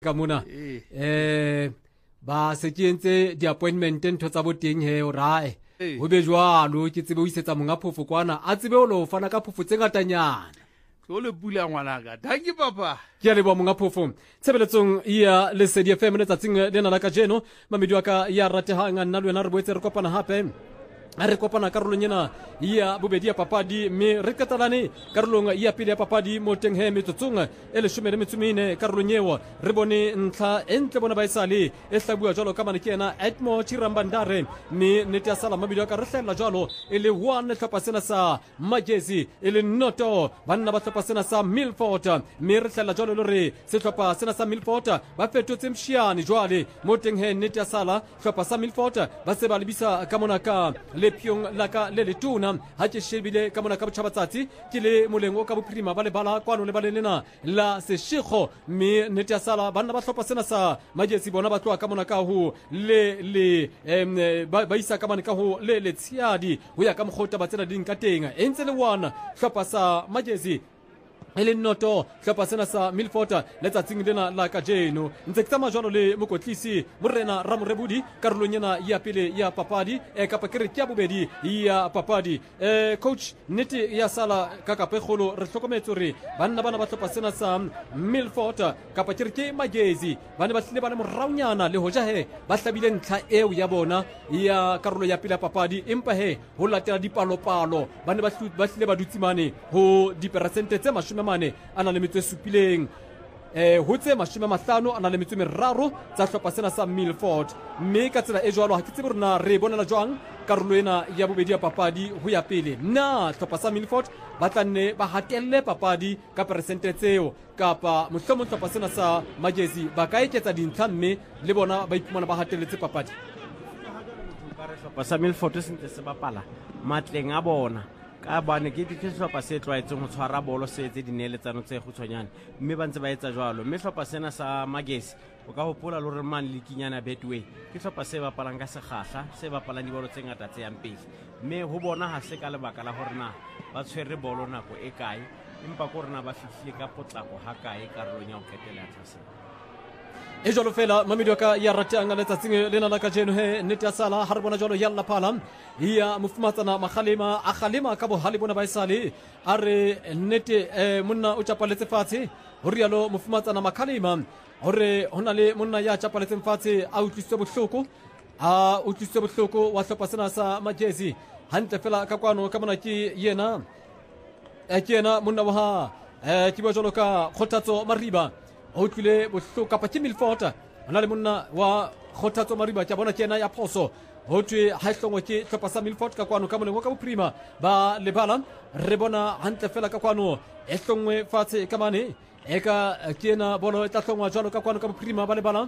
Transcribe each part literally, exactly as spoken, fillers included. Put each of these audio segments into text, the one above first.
ka mona eh ba se ke entse di appointment ntho tsa boteng he o rae ho be jwalo ke tsebe o isetsa monga phofo kwana a tsebe o lo fana ka phofo tse ngatanyana o le pula ngwanaka thank you papa ke a leboha monga phofo tshebeletsong ya Lesedi F M le tsatsing lena la kajeno mamedi wa ka ya ratehang nna le wena re boetse re kopana hape a re kopana karolong ena ya bobedi ya papadi mme re katalane karolong ya pele ya papadi mo teng he metsotsong e leshome le metso e mene karolong eo re bone ntlha e ntle bona baesale e hlabua jwalo ka mane ke ena Edmo Chirambandare mme nete ya sala mabedi ka re hlella jwalo e le one hlapa sena sa Magesi e le noto banna ba hlapa sena sa Milford mme re hlella jwalo le re se hlapa sena sa Milford ba fetotse mshiane jwale mo teng he nete ya sala hlapa sa Milford ba se ba lebisa ka mona ka le piong la ka le letona ha ke shebile ka mona ka botjhabatsatsi ke le molengo ka bophirima ba le bala kwano le balelena la seshikho mme nete ya sala banna ba hlopa sena sa Magesi bona ba tloa ka mona ka ho le le em ba isa ka mona ka ho le le tsiadi ho ya ka mkhota ba tsena ding ka teng e ntse le one hlopa sa Magesi ele noto hlopa sena sa Milford le tsatsing lena la kajeno ntse ke tsama jwalo le mokotlisi morena Ramorebudi karolong ena ya pele ya papadi e ka pakere ke ya bobedi ya papadi eh coach nete ya sala ka ka pegolo re hlokometse re banna bana ba hlopa sena sa Milford ka pakere ke Magesi bana ba tlile bana moraunyana le hoja he ba hlabile ntlha eo ya bona ya karolo ya pele ya papadi empa he ho latela dipalopalo bana ba hlile ba dutsimane ho di percent tse mane ana le metso e supileng eh ho tse mashome mahlano ana le metso e meraro tsa hlopa sena sa Milford mme ka tsela e jwalo ha ke tsebe rena re bonela jwang karolo ena ya bobedi ya papadi ho ya pele na hlopa sa Milford ba tlanne ba hatelle papadi ka percent tseo kapa mohlomong hlopa sena sa Magesi ba ka eketsa dintlha mme le bona ba iphumana ba hatelletse papadi hlopa sa Milford se ntse se bapala matleng a bona ka bane ke ke hlopa se tlwaetseng ho tshwara bolo se tse dineletsano tse khutshwanyane mme ba ntse ba etsa jwalo mme hlopa sena sa Magesi o ka hopola le hore man le kinyana Betway ke hlopa se bapalang ka sekgahla se bapalang di bolo tse ngata tse yang pele mme ho bona ha se ka lebaka la hore na ba tshwere bolo nako e kae empa ko rena ba fihlile ka potlako ha kae karolong ya ho qetela thaseng e jwalo fela mamedi wa ka ya ratang le tsatsing lena la kajeno he nete ya sala ha re bona jwalo ya lapala ya mofumatsana makhalema a khalema ka bo hali bona baisale a re nete monna o tshapaletse fatshe ho rialo mofumatsana makhalema hore hona le monna ya tshapaletseng fatshe a utlwisitse bohloko a utlwisitse bohloko wa hlopa sena sa Magesi hantle fela ka kwano ka mona ke yena e ke yena monna wa ha e ke bo jwalo ka Kgothatso Mariba ho tlile bohloko kapa ke Milford ana le monna wa Kgothatso Mariba ke bona ke ena ya phoso ho twe ha hlongo ke hlopa sa Milford ka kwano ka molengo ka boprima ba lebala re bona hantle fela ka kwano e hlongwe fatshe ka mane e ka ke ena bolo e tla hlongwa jwalo ka kwano ka boprima ba lebala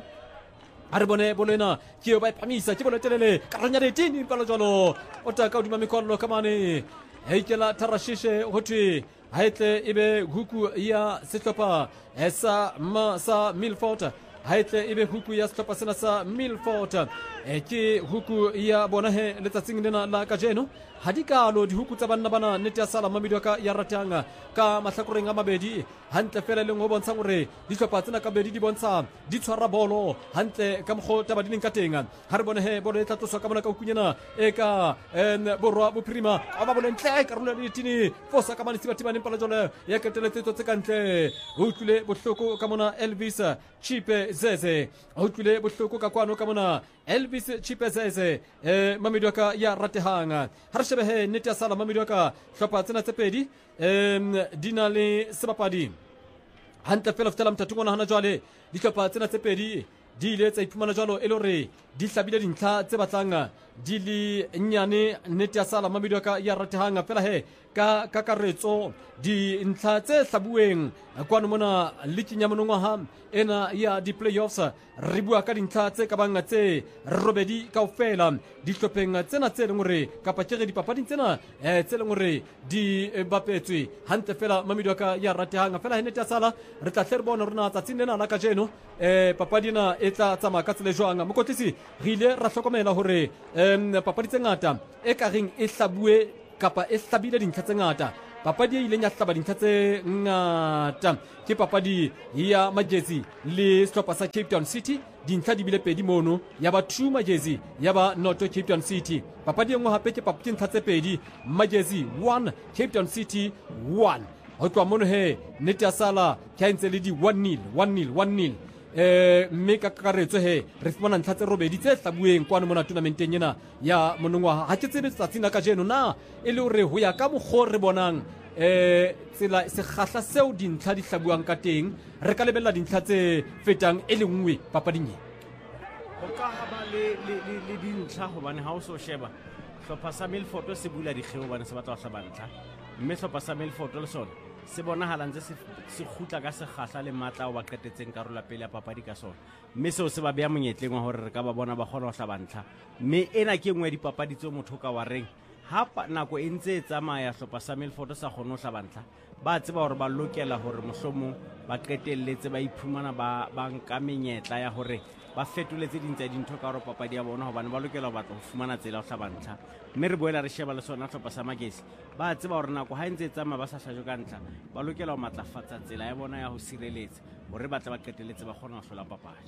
a re bone bolo ena ke ba ipamisa ke bolo telele ka ronya letini palo jwalo o ta ka udima mikolo ka mane heikela Tarashishe ho twe haitle ibe huku ya sehlopha esa ma sa Milford haitle ibe huku ya sehlopha sena sa Milford e ke huku ya bona he letsatsing lena la kajeno hadikalo di huku tsa banna bana nete ya sala mamedi ka ya ratanga ka mahlakoreng a mabedi hantle fela le ngo bontsha gore di hlopha tsena ka bedi di bontsha di tshwara bolo hantle ka mkho taba dineng ka tenga ha re bone he bolo e tla tswa ka bona ka ukunyana e ka en borwa boprima a ba bole ntle ka rona le tini fosa ka mane sibati bane pala jole ya keteletse tse ka ntle ho tlile bohloko ka mona Elvis Chipe Zeze ho tlile bohloko ka kwano ka mona Elvis Chipe Zeze eh mamedi ka ya ratehanga ha re shebe he nete ya sala mamedi ka hlopa tsena tse pedi em dinale sebapadi hantle fela fetela mtatho mona hana jwale di hlopa tsena tse pedi di ile tsa iphumana jwalo e le hore di hlabile dintlha tse batlang di le nyane nete ya sala mamedi ka ya ratehanga fela he ka kakaretso di ntlha tse hlabuweng kwano mona likinya monongwaha ena ya di playoffs re bua ka dintlha tse ka banga tse robedi kaofela di hlopheng tsena tse leng hore kapa ke re dipapading tsena tse leng hore di bapetswe hantle fela mamedi ka ya ratehanga fela nete ya sala re tla hle re bona rena tsatsing lena la kajeno eh papadina e tla tsamaya ka tsele jwang mokotlisi re ile ra hlokomela hore em papadi tse ngata e ka reng e hlabue kapa e hlabile dintlha tse ngata papadi e ileng ya hlaba dintlha tse ngata ke papadi ya majezi le sehlopha sa Cape Town City, dintlha di bile pedi mono ya ba two majezi ya ba noto Cape Town City. Papadi e nngwe hape ke papadi ntlha tse pedi, majezi one Cape Town City one. Ho tloha mono he nnete ya sala ke ha ntse le di one nil one nil one nil. eh mme ka kakaretso he re fumana ntlha tse robedi tse hlabueng kwana mona tournamenteng ena ya monongwaha. Ha ke tsebe tsatsing ka jeno na e le hore ho ya ka mokgo re bonang eh tsela sekgahla seo dintlha di hlabuang ka teng, re ka lebella dintlha tse fetang e le nngwe papading e. Ho ka ha ba le le le dintlha hobane ha o so sheba hlopha sa Milford se bula dikgeo hobane se batla ho hlaba ntlha, mme hlopha sa Milford le sona se bonahala ntse se se khutla ka sekgahla le matla o ba qetetseng karolo ya pele ya papadi ka sona, mme seo se ba beya monyetleng wa hore re ka ba bona ba kgona ho hlaba ntlha. Mme ena ke engwe ya dipapadi tseo motho ka wa reng ha nako e ntse e tsamaya hlopha sa Milford sa kgona ho hlaba ntlha, ba tseba hore ba lokela hore mohlomong ba qetelletse ba iphumana ba ba nka menyetla ya hore ba fetoletse dintse dintho ka hore papadi ya bona hobane ba lokela ho batla ho fumana tsela ho hlaba ntlha. Mme re boela re sheba le sona hlopha sa Magesi, ba tseba hore nako ha ntse e tsamaya ba sa hlajo ka ntlha, ba lokela ho matlafatsa tsela ya bona ya ho sireletsa hore ba tla ba qetelletse ba kgona ho hlola papadi.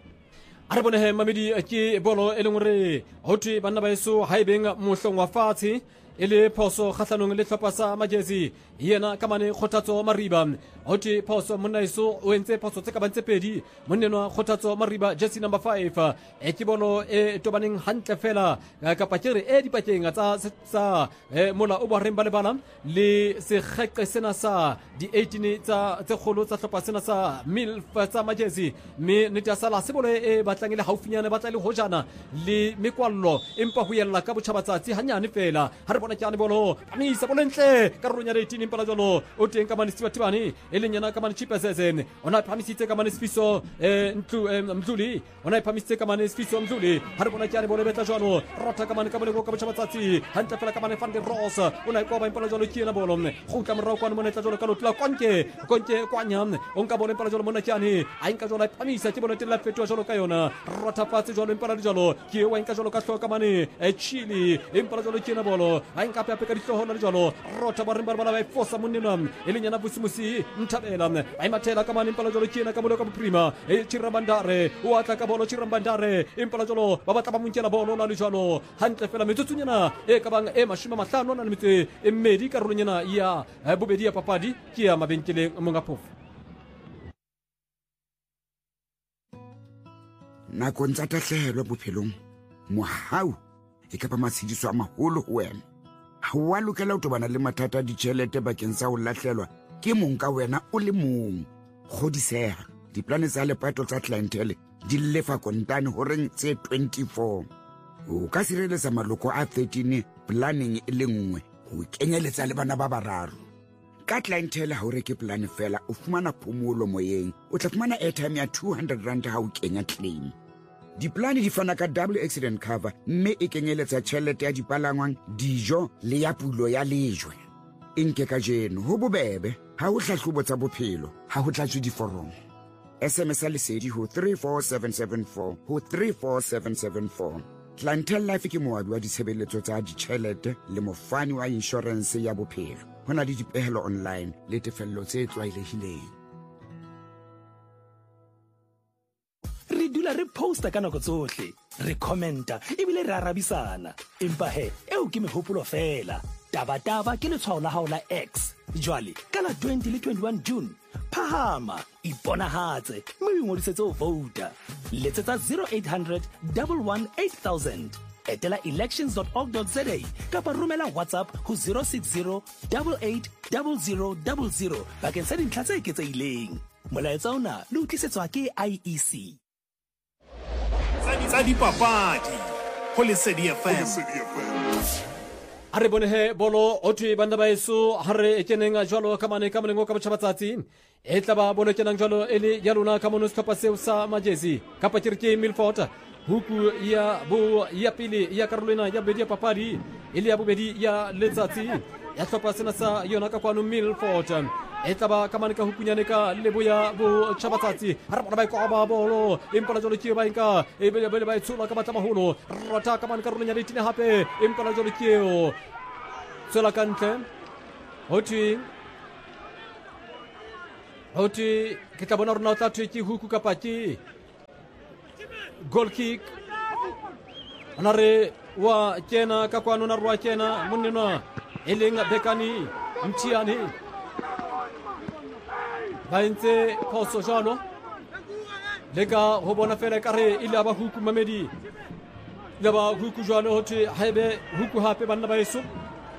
A re bone he mamedi ke bolo e leng hore ho thwe banna ba eso ha ebeng mohlong wa fatshe e le phoso kgahlanong le hlopha sa Majezi yena ka mane kgothatso Mariba. Ho thwe phoso monna eso o entse phoso tse ka bang tse pedi, monnenwa kgothatso Mariba jersey number five e ke bolo e tobaneng hantle fela kapa ke re e dipakeng tsa tsa mola o boreng ba le bana le se kgeqe sena sa di eighteen tsa tse kgolo tsa hlopha sena sa Milf tsa Majezi. Me ne tsa sala se bolo e batlang ile haufinyana batla le hojana le mekwallo empa ho yella ka botjhabatsatsi hanyane fela. Ha re bona kyane bolo amisa bolo ntle karolong ya eighteen impala jalo o teng ka mane Sibatibani e leng yana ka mane Chipesezen ona phamisitse ka mane Sifiso eh ntlu Mdluli ona phamisitse ka mane Sifiso Mdluli. Ha re bona kyane bolo betla jalo rota ka mane ka bolo ka botjhabatsatsi hantle fela ka mane Van der Roos ona e koba impala jalo kiena bolo go tla morao kwa mone tla jalo ka lotla konke konke kwanya onka bolo impala jalo mona kyane a inka jalo phamisa ke bolo tela fetwa jalo ka yona rota patse jalo impala jalo ke wa inka jalo ka hloka mane e Chili impala jalo kiena bolo a inka pe ka ditloho le jalo rota ba rimba ba ba fosa monenwa e leng yana Busumusi Mthabela a imathela ka mane impala jalo kiena ka bolo ka boprima e Chirambandare o atla ka bolo Chirambandare impala jalo ba batla ba monkela bolo la le jalo hantle fela metsotsonyana e ka bang e mashima mahlano na metsi e mmedi ka rolonyana ya bobedi ya papadi ke ya mabenkeleng monga phofu. Nakong tsa tahlehelo bophelong mohau e ka ba matshediso a maholo ho wena. Ha wa lokela ho tobana le mathata a ditjhelete bakeng sa ho lahlelwa ke mong ka wena o le mong. Kgodiseha diplane tsa lepato tsa clientele di lefa kontane ho reng tse twenty-four. O ka sireletsa maloko a thirteen planning e le nngwe ho kenyeletsa le bana ba bararo. Ka clientele ha o reke plan fela o fumana phomolo moyeng, o tla fumana airtime ya two hundred rand ha o kenya claim. Diplane di fana ka double accident cover mme e kenyeletsa tjhelete ya dipalangwang, dijo le ya pulo ya lejwe. E nke ka jeno ho bobebe ha o hlahlobo tsa bophelo ha ho tlatswe diforomo. S M S a lesedi ho three four seven seven four ho three four seven seven four. Clientele Life ke moabi wa ditshebeletso tsa ditjhelete le mofani wa insurance ya bophelo. Hona le dipehelo online le tefello tse tlwaelehileng. Re dula re posta ka nako tsohle, re commenta ebile re arabisana. Empa he eo ke mehopolo fela. Taba taba ke letshwao la hao la X. Jwale ka la twenty le twenty-one June phahama iponahatse mme o ngodisetse ho vouta. Letsetsa zero eight hundred one one eight thousand. Etela elections dot org dot za kapa romela WhatsApp ho zero six zero eight eight zero zero zero zero bakeng sa dintlha tse eketsehileng. Molaetsa ona le utlisetswa ke I E C. Tsa dipapadi ho Lesedi F M. A re bone he bolo o thwe banda ba eso ha re keneng jwalo ka mane ka molengo ka botjhabatsatsi e tla ba bolo kenang jwalo e le ya lona ka mono sehlopha seo sa Majezi kapa ke re ke Milford. Huku ya bo ya pele ya Carolina ya bedi ya papadi ile ya bobedi ya letsatsi ya hlopha sena sa yona ka kwano Milford e tla ba ka mane ka hukunyane ka leboya bo tjhabatsatsi ha re bona ba ikwa ba bolo empa jolo ke ba inka e bele bele ba itsula ka batla maholo rata ka mane Carolina ya ditine hape empa jolo ke o tsela kantle hoti hoti ke tla bona rona o tla thwe ke huku kapa ke goal kick ana re wa kena ka kwano na rwa kena monena eleng Bekani Mtiani ba ntse phoso jalo lega ho bona fela kare ile ba huku mamedi le ba huku jalo hoti haebe huku hape banna ba eso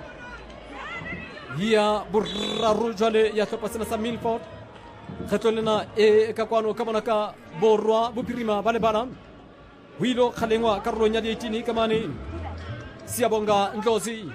ya burraru jale ya tlhopasena sa Milford khetolena e ka kwano ka bona ka borwa bophirima ba le bana huilo khalengwa karolong ya eighteen ka mane Siyabonga Ndlozi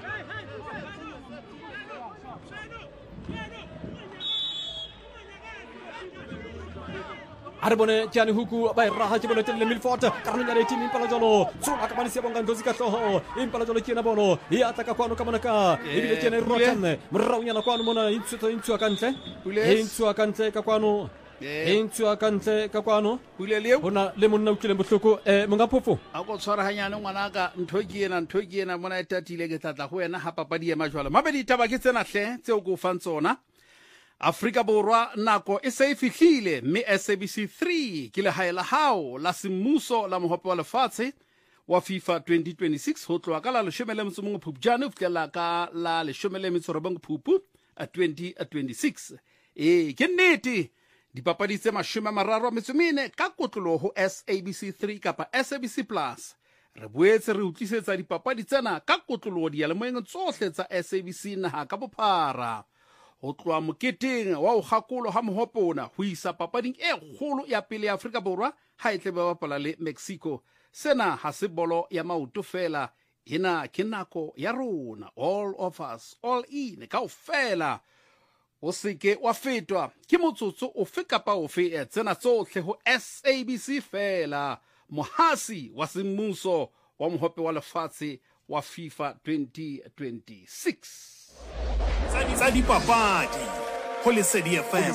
Arbone Tiani Huku by Raha Chibolo Tele Milford karolong ya eighteen impala jolo sura ka mane Siyabonga Ndlozi ka toho impala jolo kina bono ya ataka kwano ka manaka ibile tene rotan mrawnya na kwano mona intsuto intsu akante intsu akante ka kwano intsu akante ka kwano Pulele bona le monna ukile bohloko eh monga phofo a go tshwara hanyane ngwanaka nthoki ena nthoki ena mona e tatile ke tlatla go wena ha papadi ya majwala mabedi taba ke tsena hle tse o go fang tsona Afrika Borwa nako e se e fihlile mme S A B C three ke le haela hao la semmuso la mohope wa lefatshe wa FIFA twenty twenty-six ho tloa ka la leshome le motso mongwe Phupjane ho fihlela ka la leshome le metso robong Phupu twenty twenty-six e ke nnete dipapadi tse mashome a mararo a metso mene ka kotloloho ho S A B C three kapa S A B C plus re boetse re utlisetsa dipapadi tsena ka kotloloho dialemoeng tsohle tsa S A B C naha ka bophara ho tloa moketeng wa ho gakolo ha mohopona ho isa papading e kgolo ya pele ya Afrika Borwa ha e tle ba bapala le Mexico sena ha se bolo ya maoto fela ena ke nako ya rona all of us all in ka ofela o seke wa fetwa ke motsotso o fe kapa o fe tsena tsohle ho S A B C fela mohasi wa semmuso wa mohope wa lefatshe wa FIFA twenty twenty-six tsa dipapadi ho Lesedi F M.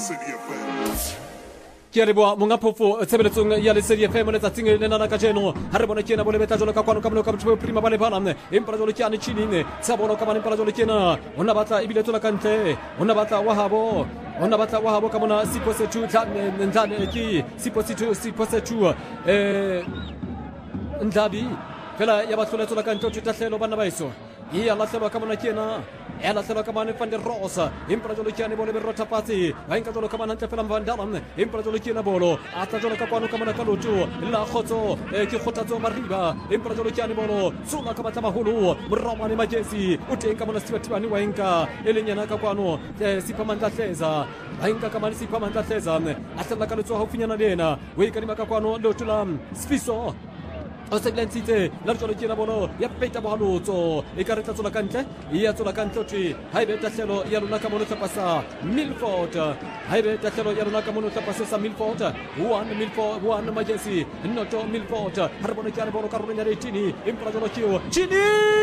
ke re boa monga phofo tshebeletsong ya Lesedi F M le tsatsing le nana ka jeno ha re bona kena bole beta jolo ka kwano ka bona ka botho prima ba le bana impala jolo ke ane chinine sa bona ka bana impala jolo kena ona batla ibile tsola ka ntle ona batla wa habo ona batla wa habo ka bona sipo setu ndane ki sipo setu sipo setu eh ndabi fela ya batlo tsola ka ntle tutahlelo bana ba iso iya la tseba ka bona kena ela tsela ka mane van der Rosa impra jolo kiane bolo be rota pati va inka jolo ka mane ntefela mvandalam impra jolo kiane bolo ata jolo ka kwano ka mane ka lotu la khotso e ke khotatso mariba impra jolo kiane bolo sula ka batla mahulu mramane majesi utenka mona sibatibani wa inka elenyana ka kwano sipamanda hleza va inka ka mane sipamanda hleza atla ka lotso haufinyana lena we ka ka kwano lotulam sfiso o se glensite la jolo kina bono ya peta bohalotso e ka retla tsola kantle ya tsola kantle tshi haibe tahlelo ya lona ka mono tlapasa Milford haibe tahlelo ya lona ka mono tlapasa sa Milford one Milford one majesi noto Milford har bono kina bono ka rona retini impra jolo kio chini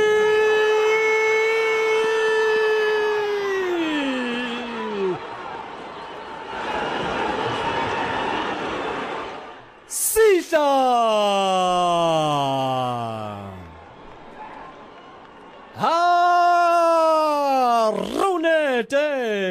ha Runete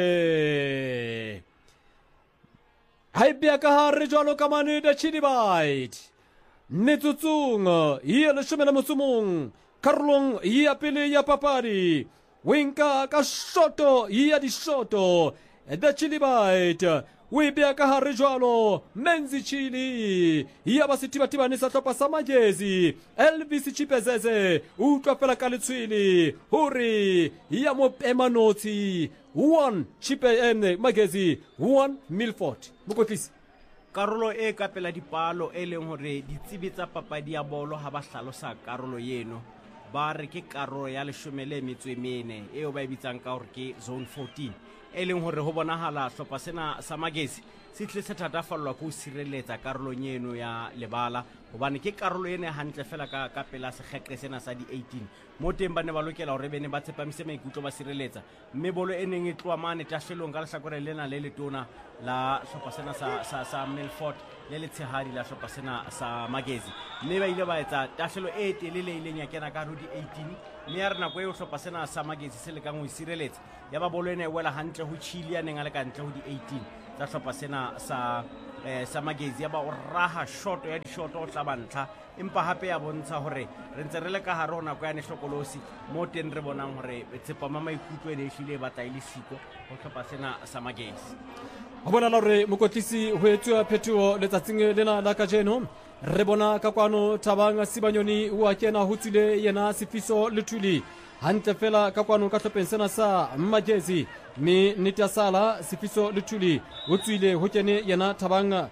haibia ka hare jwalo ka mane da Chidibite netsutsung ya leshome la motsomong karolong ya pele ya papadi winka ka shoto ya di shoto da Chidibite we bia ka hare jwalo menzi chili ya basitiba ni sa tlhopa sa majezi Elvis Chipezeze u tlofela ka letswele hore ya mo emanotsi one chipe ene magezi one Milford mokotlisi karolo e ka pela dipalo e leng hore ditsebi tsa papadi ya bolo ha ba hlalosa karolo yeno ba re ke karolo ya leshome le metso e mene eo ba e bitsang ka hore ke zone fourteen e leng hore ho bonahala hlopa sena sa magesi se tle se thatafallwa ko sireletsa karolong eno ya lebala hobane ke karolo ene hantle fela ka ka pela segekge sena sa di eighteen mo teng ba ne ba lokela hore bene ba tshepamise maikutlo ba sireletsa mme bolo ene e tloa mane tashelong ka lehlakore lena le letona la hlopha sena sa sa sa Milford le le tshehadi la hlopha sena sa Magezi mme ba ile ba etsa tashelo e telele ile nya kena ka di eighteen mme ya rena go e hlopha sena sa Magezi se le ka ngwe sireletsa ya ba bolo ene e wela hantle ho Chile ya neng a le ka ntle ho di eighteen tsa hlopha sena sa eh sa Magezi ya ba o raha shot ya di shot o tlabantlha empa hape ya bontsha hore re ntse re le ka hare hona go ya ne hlokolosi mo teng re bonang hore tsepama maikutlo e hlile ba tla ile siko ho hlopha sena sa Magezi a bona la re mokotlisi ho etswa phetho letsatsing lena la kajeno re bona ka kwano Thabang Sibanyoni wa kena ho tsile yena Sifiso Luthuli hantle fela ka kwano ka hlopeng sena sa Magezi me Nitasala Sifiso Luthuli ho tswile ho kene yena Thabang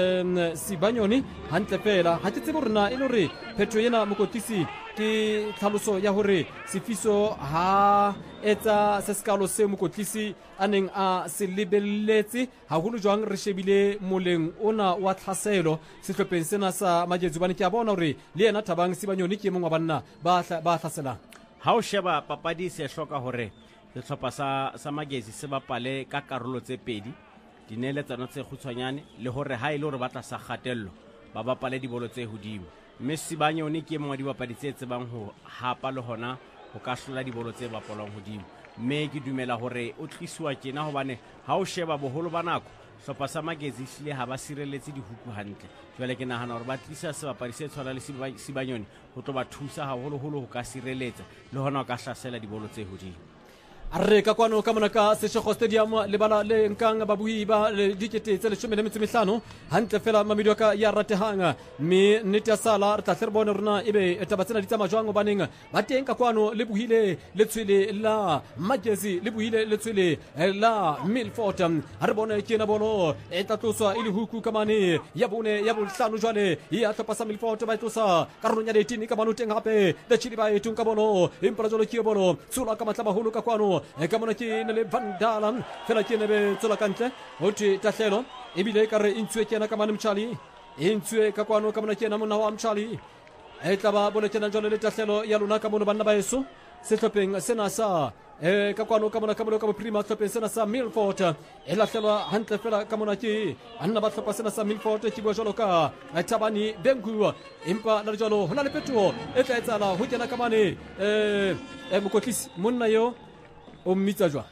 em Sibanyoni hantle fela ha tsetse borna e le re phetho yena mokotlisi ke tlhaloso ya hore Sifiso ha etsa se sekalo se mokotlisi aneng a se lebelletse haholo jwang re shebile moleng ona wa tlhaselo sehlopeng sena sa Magezi bane ke a bona hore le yena Thabang Sibanyoni ke mongwa banna ba ba tlhaselang ha o sheba papadi se hloka hore sehlopha sa sa Magezi se bapale ka karolo tse pedi dineletsano tse khutshwanyane le hore ha ile hore ba tla sa khatello ba bapale dibolo tse hodimo mme Sibanyoni ke mongwa di bapadi tse tsebang ho hapa le hona ho ka hlola dibolo tse bapalwang hodimo mme ke dumela hore o tliswa tjena hobane ha o sheba boholo ba nako hlopha sa Magezi hlile ha ba sireletse dihuku hantle jwale ke nahana hore ba tlisa sebapadi se tshwana le Sibanyoni ho tlo ba thusa haholo holo ho ka sireletsa le hona ho ka hlasela dibolo tse hodimo arre ka kwano ka mona ka Seshego Stadium le bala le nkang babui ba le dikete tse leshome le metso e mehlano hantle fela mamidio ka ya ratehanga me Nitasala re tla hle re bone rona ebe taba tsena di tsa majwang baneng ba teng ka kwano le buhile le tshwele la Magezi le buhile le tshwele la Milford ha re bone ke na bolo e tla tloswa ile huku ka mane ya bone ya bolhlano jwale ya tlhopa sa Milford ba tlosa karolong ya eighteen ka mano teng hape le Chile ba etung ka bolo empa jwale ke bolo tsula ka matla baholo ka kwano e ka mona ke ne le Vandala fela ke ne be tsola kantle ho thi tahlelo ebile ka re intswe ke na ka mane Mchali intswe ka kwano ka mona ke na mona wa Mchali e tla ba bona ke na jole le tahlelo ya lona ka mona banna ba eso se hlopeng sena sa e ka kwano ka mona ka mona ka prima hlopeng sena sa Milford e la hlelwa hantle fela ka mona ke anna ba hlopa sena sa Milford ke bua jolo ka Thabani Bengu empa la jolo hona le petro e tla etsala ho kena ka mane e e mokotlisi monna yo o mmitsa jwa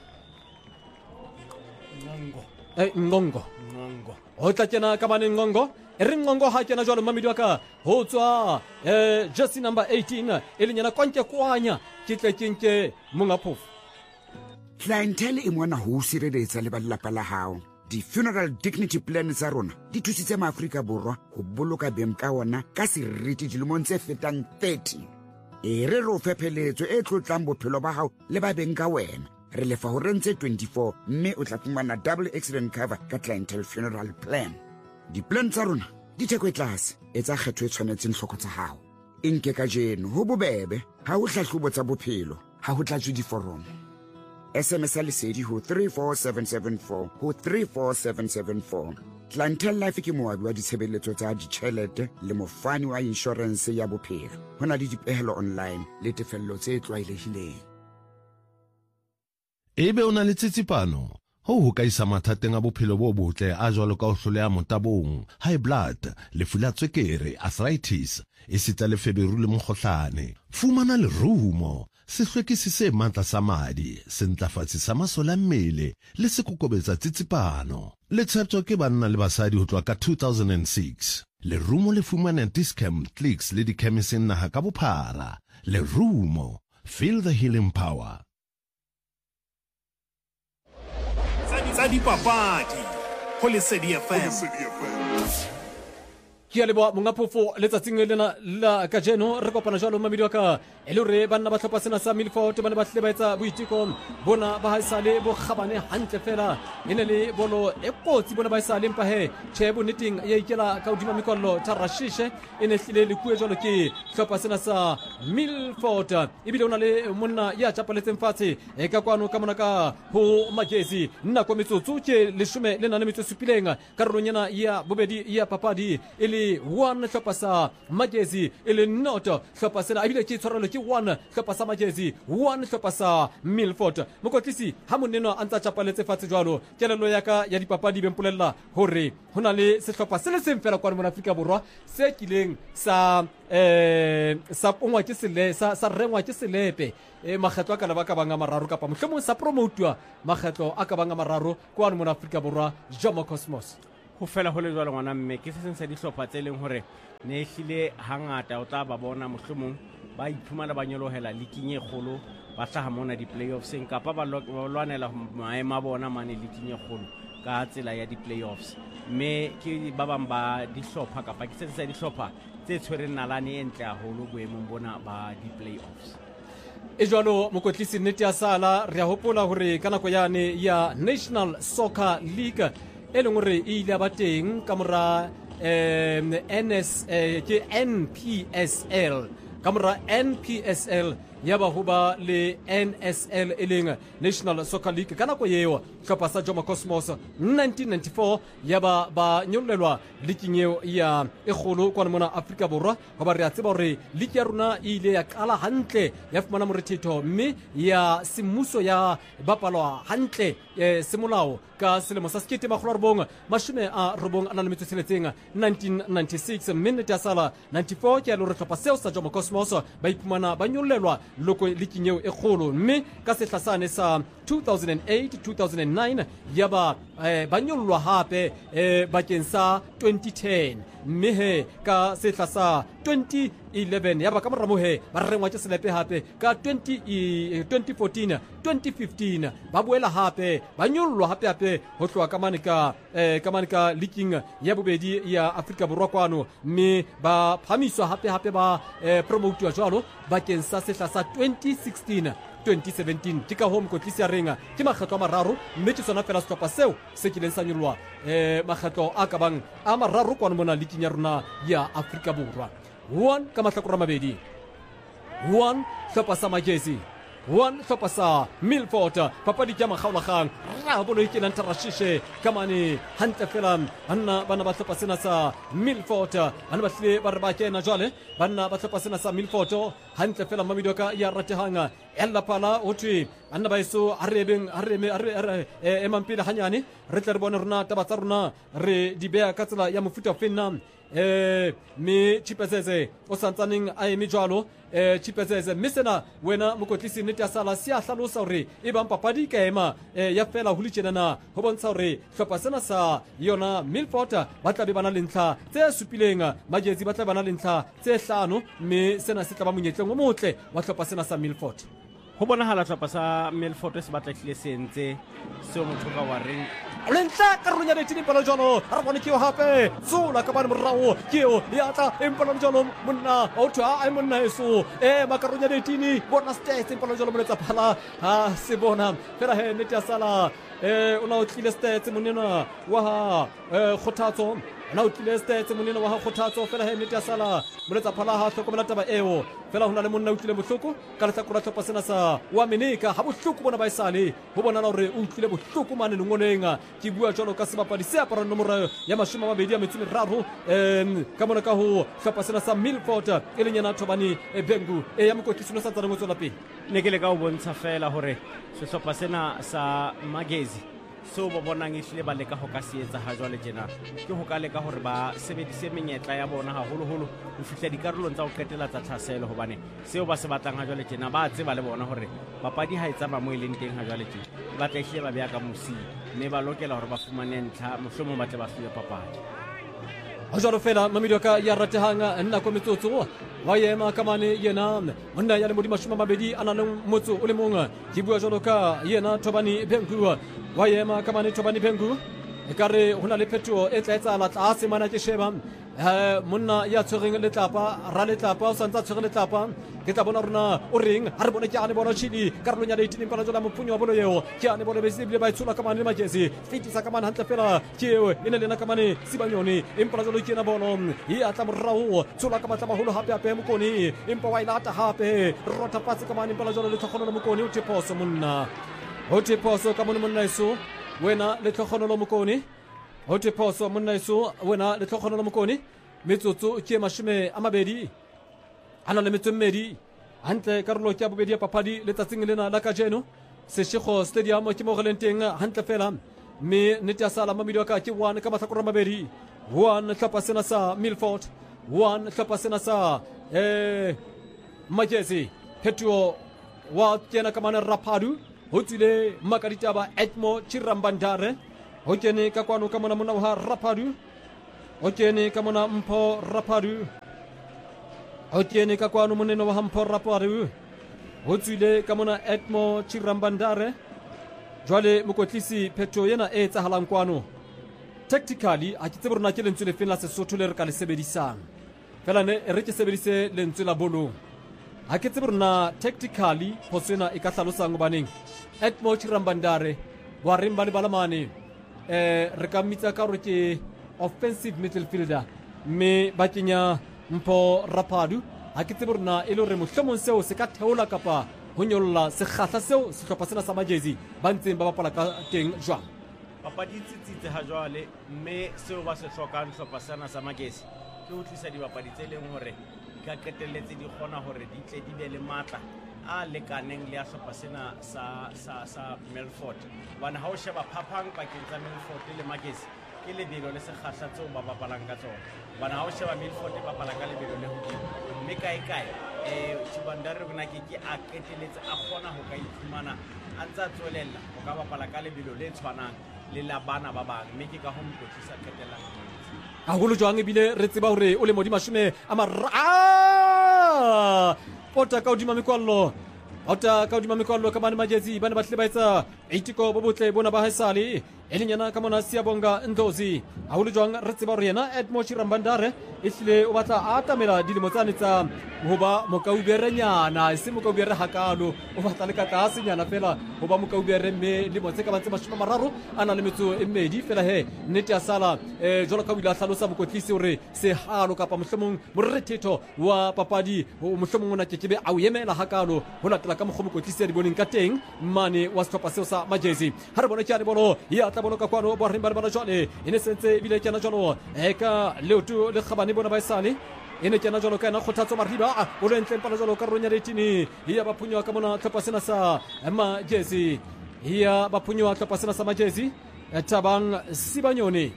ngongo eh ngongo ngongo o tla kena ka mane ngongo e re ngongo ha kena jwalo mamedi wa ka ho tswa eh jersey number eighteen e le nyana kwantse kwanya ke tle kenke monga phofu clientele e mona ho sireletsa le ba lelapa la hao di-funeral dignity plan tsa rona di thusitse maAfrika Borwa go boloka beng ka ona ka seriti dilemong tse fetang thirty e re ro fepheletso e tlotlang bophelo ba hao le ba beng ka wena re lefa ho rentse twenty-four mme o tla fumana double accident cover ka clientele funeral plan di-plan tsa rona di theko e tlase e tsa kgetho e tshwanetseng hloko tsa hao e nke ka jeno ho bobebe ha ho hlahlobo tsa bophelo ha ho tlatswe diforomo S M S a lesedi ho three four seven seven four ho three four seven seven four Clientele Life ke moabi wa ditshebeletso tsa ditjhelete le mofani wa insurance ya bophelo ho na le dipehelo online le tefello tse tlwaelehileng ebe o na le tsitsipano ho ho ka isa mathateng a bophelo bo botle a jwalo ka ho hloleha motabong high blood lefu la tswekere arthritis e sita le feberu le mokgohlane fumana lerumo sehlwekisi se matla sa madi se ntlafatsi sa masola mmele le se kokobetsa tsitsipano le tsheptswa ke banna le basadi ho tloa ka two thousand six lerumo le fumana Discam Clicks le dikhemiseng naha ka bophara lerumo feel the healing power tsa dipapadi ho Lesedi F M. ke a leboa monga phofo letsatsing lena la kajeno re kopana jalo mamedi wa ka e le re banna ba tlhopha sena sa Milford ba ne ba tle ba etsa boiteko bona ba haisale bo kgabane hantle fela e ne le bolo e kotsi bona ba haisale mpa he che bo netting ya ikela ka udima mikollo tarashishe e ne hlile le kue jalo ke tlhopha sena sa Milford e bile ona le monna ya chapaletseng fatshe e ka kwano ka mona ka ho Magezi nna kwa metsotso ke leshome le nane metso supileng karolonyana ya bobedi ya papadi ele one tlhopha sa Magezi ele not tlhopha sena ebile ke tshwarelo ke one tlhopha sa Magezi one tlhopha sa Milford mokotlisi ha moneno a ntsa chapaletse fatshe jwalo kelelo ya ka ya dipapadi bempolella hore hona le sehlopha se le seng fela kwa mona Afrika Borwa se kileng sa eh sa pongwa ke sele sa sa rengwa ke selepe e makgetlo a ka ba ka banga mararo kapa mohlomong sa promotwa makgetlo a ka banga mararo kwa mona Afrika Borwa Jomo Cosmos ho fela ho le jwalo ngwana mme ke se seng sa dihlopha tse leng hore ne hlile hangata o tla ba bona mohlomong ba iphumana ba nyolohela liking e kgolo ba tla mona di playoffs kapa ba lwanela maema bona mane liking e kgolo ka tsela ya di playoffs mme ke ba bang ba dihlopha kapa ke se seng sa dihlopha tse tshwereng nalane e ntle haholo boemong bona ba di playoffs e jwalo mokotlisi nnete ya sala re a hopola hore ka nako yane ya National Soccer League e leng hore e ile ba teng ka mora um, N S eh, ke N P S L ka mora N P S L ya ba hoba le N S L e leng National Soccer League ka nako yeo hlopha sa Jomo Cosmos nineteen ninety-four ya ba ba nyollelwa liking eo ya e kgolo kwa mona Afrika Borwa ho ba re a tseba hore league ya rona e ile ya kala hantle ya fumana morethetho mme ya semmuso ya bapalwa hantle e semolao ka selemo sa sekete makgolo a robong mashome a robong a na le metso tsheletseng nineteen ninety-six minute ya sala ninety-four ke ya le re hlopha seo sa Jomo Cosmos ba iphumana ba nyollelwa loko liking eo e kgolo mme ka sehla sane sa two thousand eight two thousand nine yaba eh, ba nyollwa hape eh, bakeng sa twenty ten mme he ka sehla sa twenty eleven yaba ka mora mohe ba rengwa ke selepe hape ka twenty fourteen twenty fifteen ba boela hape ba nyollwa hape hape ho tloha ka mane ka eh, ka mane ka liking ya bobedi ya Afrika Borwa kwano mme ba phamiswa hape hape ba eh, promotwa jwalo bakeng sa sehla sa twenty sixteen twenty seventeen ke ka home kotlisi ya renga ke makgetlo a mararo mme ke sona fela sehlopha seo se kileng sa nyollwa eh makgetlo a ka bang a mararo kwa mona liking ya rona ya Afrika Borwa one ka mahlakore a mabedi one hlopha sa Magezi one hlopha sa Milford papadi ke makgaolakgang ra bolo ke lan tarashishe kamane hantle fela banna bana ba hlopha sena sa Milford bana ba hlile ba re ba kena jwale banna ba hlopha sena sa Milford hantle fela mamido ka ya ratehanga ella pala otwi anna ba iso arebeng areme are e mampile hanyane re tla re bona rona taba tsa rona re di bea ka tsela ya mofuta fenna eh me chipezeze o santsaneng a eme jwalo eh chipezeze misena wena mokotlisi nnete ya sala sia hlalosa hore e bang papadi ka ema eh, ya fela ho litjena na ho bontsha hore hlopha sena sa yona Milford ba tla be bana le ntlha tse supileng Magezi ba tla bana le ntlha tse hlano mme sena se tla ba monyetleng o motle wa hlopha sena sa Milford ho bonahala hlopha sa Milford se batla hlile sentse seo motho ka wa reng lentla ka runya le tini pala jolo ra bona ke hape zula ka bana morao ke o ya tla empala jolo monna o twa ai monna eso e makarunya le tini bona stats empala jolo mona tsa phala ha se bona fela he nete ya sala e una o tlile stats monena wa ha khothatso na o tlile stats monena wa ha khothatso fela he nete ya sala mona tsa phala ha hlokomela taba eo fela hona le monna o tlile bohloko ka le tlakora tlhopa sena sa wa menika ha bohloko bona ba isale ho bona hore o tlile bohloko mane lengonenga ke bua jalo ka sebapadi se apara nomoro ya mashome a mabedi a metso e meraro em ka mona ka ho tlhopa sena sa Milford e leng yana Thobani Bengu e ya mokotlisi no sa tsana ngotso la pele ne ke le ka o bontsha fela hore sehlopha sena sa Magezi so bo bonang e hlile ba leka ho ka se etsa ha jwale tjena ke ho ka leka hore ba sebedise menyetla ya bona haholo holo ho fihla dikarolong tsa ho qetela tsa thaselo hobane seo ba se batlang ha jwale tjena ba tseba le bona hore papadi ha etsa ba mo ileng teng ha jwale tjena ba tla hlile ba bea ka mosi mme ba lokela hore ba fumane ntlha mohlomong ba tle ba hlile papadi a jwalo fela mamedi ka ya ratehanga nna ko metsotso wa yema kamane yena monna ya le modimo mashome a mabedi a nang le motso o le mong ke bua jwalo ka yena Thobani Bengu wa yema kamane Thobani Bengu e kare hona le phetoho e tla etsahala tlase mana ke sheba eh monna ya tshwereng letlapa ra letlapa o santsa tshwere letlapa ke tla bona rona o reng ha re bone ke ane bona chili karolong ya eighteen pala jola mopunyo wa bolo yeo ke ane bona bese bile ba itshola ka mane majesi fitisa ka mane hantle fela ke eo ene lena ka mane Sibanyoni impala jolo ke na bolo e atla morao tshola ka matla maholo hape hape mokoni impa wa ilata hape rota patse ka mane impala jolo le tlhogono le mokoni o teposo monna o teposo ka mone monna iso wena le tlhogono le mokoni o teposo monna iso wena le tlhogono le mokoni metsotso ke mashime a mabedi ana le metso mmedi hantle karolo ke bobedi ya papadi letsatsing lena la kajeno Seshego Stadium ke mo releng teng hantle fela me nete ya sala mamidio ka ke one ka matlhakoro mabedi one tlhapa sena sa Milford one tlhapa sena sa eh Majesi Petro wa kena ka mana Rapadu ho tsile makaditaba Edmo Chirambandare ho kene ka kwano ka mona mona wa Rapadu ho kene ka mona Mpho Rapadu ho kene ka kwano moneno wa Mpho Rapadu ho tsile ka mona Edmo Chirambandare jwale mokotlisi Petro yena e tsahalang kwano tactically a ke tsebe rona ke lentswe le fela Sesotho le re ka le sebedisang fela ne re ke sebedise lentswe la bolong a ke tsebe rona tactically posena e ka hlalosang baneng Edmo Chirambandare wa rimba le balamane eh re ka mitsa ka re ke offensive midfielder me ba kenya Mpho Rapadu a ke tsebe rona e le re mohlomong seo se ka theola kapa ho nyolla se kgatla seo se hlopha sena sa Majesi ba ntseng ba bapala ka teng jwang papadi tsitsitse ha jwale mme seo ba se hlokang hlopha sena sa Majesi ke ho tlisa dibapadi tse leng hore ka qetelletse di kgona hore di tle di be le matla a lekaneng le a hlopha sena sa sa sa Milford wana ha o sheba phapang pakeng tsa Milford le Majesi ke lebelo le se kgatla tseo ba bapalang ka tsona wana ha o sheba Milford ba bapala ka lebelo le hodimo mme kae kae eh Chibandare rona ke ke a qetelletse a kgona ho ka iphumana a ntsa tswelella ho ka bapala ka lebelo le tshwanang le la bana ba bang mme ke ka ho mkotlisa qetella a holo jwang e bile re tseba hore o le modimo mashome a mara pota ka hodima mekwallo ota ka hodima mekwallo ka bana Majesi bana ba tle ba etsa itiko bo botle bona ba haesale elinyana ka mona Siyabonga Ndlozi a holo jwang re tseba hore yena Edmo Chirambandare isile o batla a atamela dilemo tsane tsa ho ba mokauberenyana se mokaubere hakalo o batla le ka tlase nyana fela ho ba mokaubere mme le motse ka batse mashome mararo ana le metso e mmedi fela he nnete ya sala eh jolo ka wila hlalosa mokotlisi hore se halo kapa mohlomong morethetho wa papadi o mohlomong ona kekebe a o yemela hakalo ho latela ka mokgomo kotlisi ya di boneng ka teng mane wa sehlopha seo sa Majesi ha re bona ke a bolo ya tla bona ka kwano bo rimba bana jwale ene sentse bile kana jwalo e ka leoto le khabane bona ba isale ene kena jwalo ka na khothatso mariba o le ntle pala jwalo ka ronya retini ya baphunywa ka mona tlhopa sena sa Majesi ya baphunywa tlhopa sena sa Majesi Thabang Sibanyoni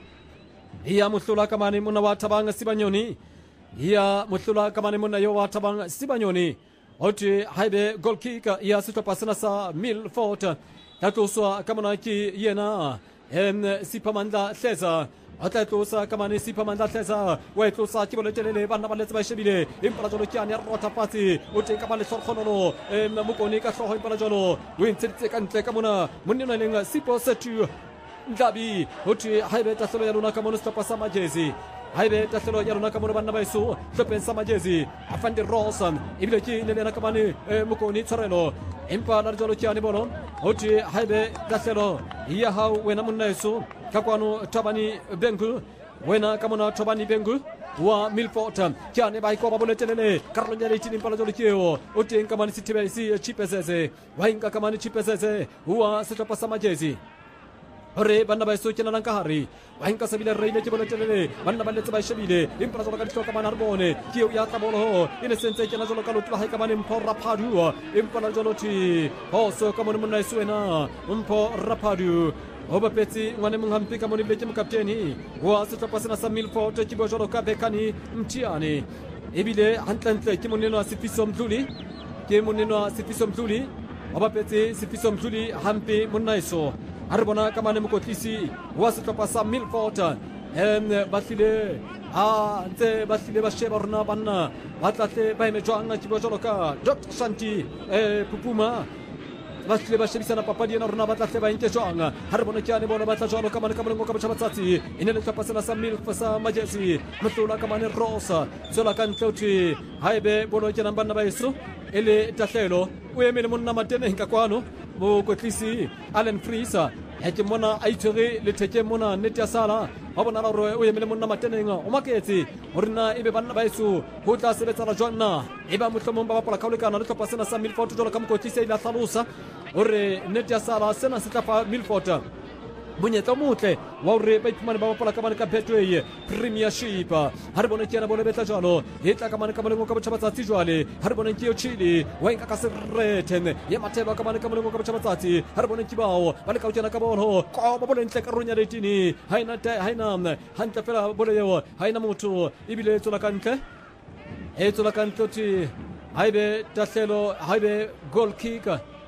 ya mohlola ka mane mona wa Thabang Sibanyoni ya mohlola ka mane mona yo wa Thabang Sibanyoni oti haibe goal kick ya tlhopa sena sa Milford tatoswa ka mona ki yena em Siphamandla Hleza atlatlosa ka mane Siphamandla Hleza wa etlosa ke boletelele bana ba letse ba shebile impala jolo ke ane rota patsi o te ka ba le sorkhonono em mokoni ka hloho impala jolo o ntse ka ntle ka mona monna leng Sipo Setu Ndabi oti haibe tahlelo ya lona ka mona stapa sa Majesi haibe tahlelo ya lona ka mona bana ba iso hlopeng sa Majesi afande Rosan ibile ke ne lena ka mane mokoni tshwarelo impala jolo ke ane bono oti haibe tahlelo ya hao wena monna iso ka kwano Thabani Bengu wena ka mona Thabani Bengu wa Milford kyane ba ikoba boletelele karolo ya itini impala jolo keo o teng ka mane sithibe si Chipesese wa inka ka mane Chipesese wa sehlopha sa Majesi hore bana ba iso kena nang ka hari wa inka sabile reile ke boletelele bana ba letse ba shebile impala jolo ka dithoka bana re bone keo ya tabolo ho ine sentse kena jolo ka lotla ha ka mane Mpho Rapadu impala jolo ti hoso ka mone monna iso ena Mpho Rapadu o bapetsi ngwane monghampi ka mone beke mokapteni wa sehlopha sena sa Milford ke bo jolo ka Bekani Mtiane ebile hantlentle ke moneno wa Sifiso Mdluli ke moneno wa Sifiso Mdluli o bapetsi Sifiso Mdluli hampi monna iso a re bona ka mane mokotlisi wa sehlopha sa Milford em batlile a ntse batlile ba sheba rona banna ba tlatle ba eme jwang ke bo jolo ka Doctor Shanti eh Pupuma ba hlile ba shebisana papadi ena rona ba tla hle ba nke jwang ha re bona kyane bona ba tla jwalo ka mane ka molengo ka botjhabatsatsi e ne le tlhopha sena sa milf sa majesi motlola ka mane rosa tswela ka ntle uthi haebe bolo ke nang banna ba eso ele tahlelo o emele monna mateneng ka kwano mo kotlisi Allen Freezer he ke mona a itshwere letheke mona nnete ya sala wa bona gore o emele monna mateneng o maketse hore na ebe banna ba eso ho tla sebetsana jwang na e ba mohlomong ba bapala kaolekana le tlhopha sena sa Milford jwalo ka mokotlisi ile a hlalosa hore nnete ya sala sena se tla fa Milford monyetla motle wa hore ba iphumane ba bapala ka mane ka Betway Premiership ha re bone ke ena bole betla jwalo e tla ka mane ka molengo ka botjhabatsatsi jwale ha re bone ke yo Chile wa inka ka sereten ya matheba ka mane ka molengo ka botjhabatsatsi ha re bone ke bao ba le ka utjana ka bolo ko ba bole ntle ka ronya letini ha ina ha ina hantle fela bole yo ha ina motho ibile tsola ka ntle e tsola ka ntle ti haibe tahlelo haibe goal kick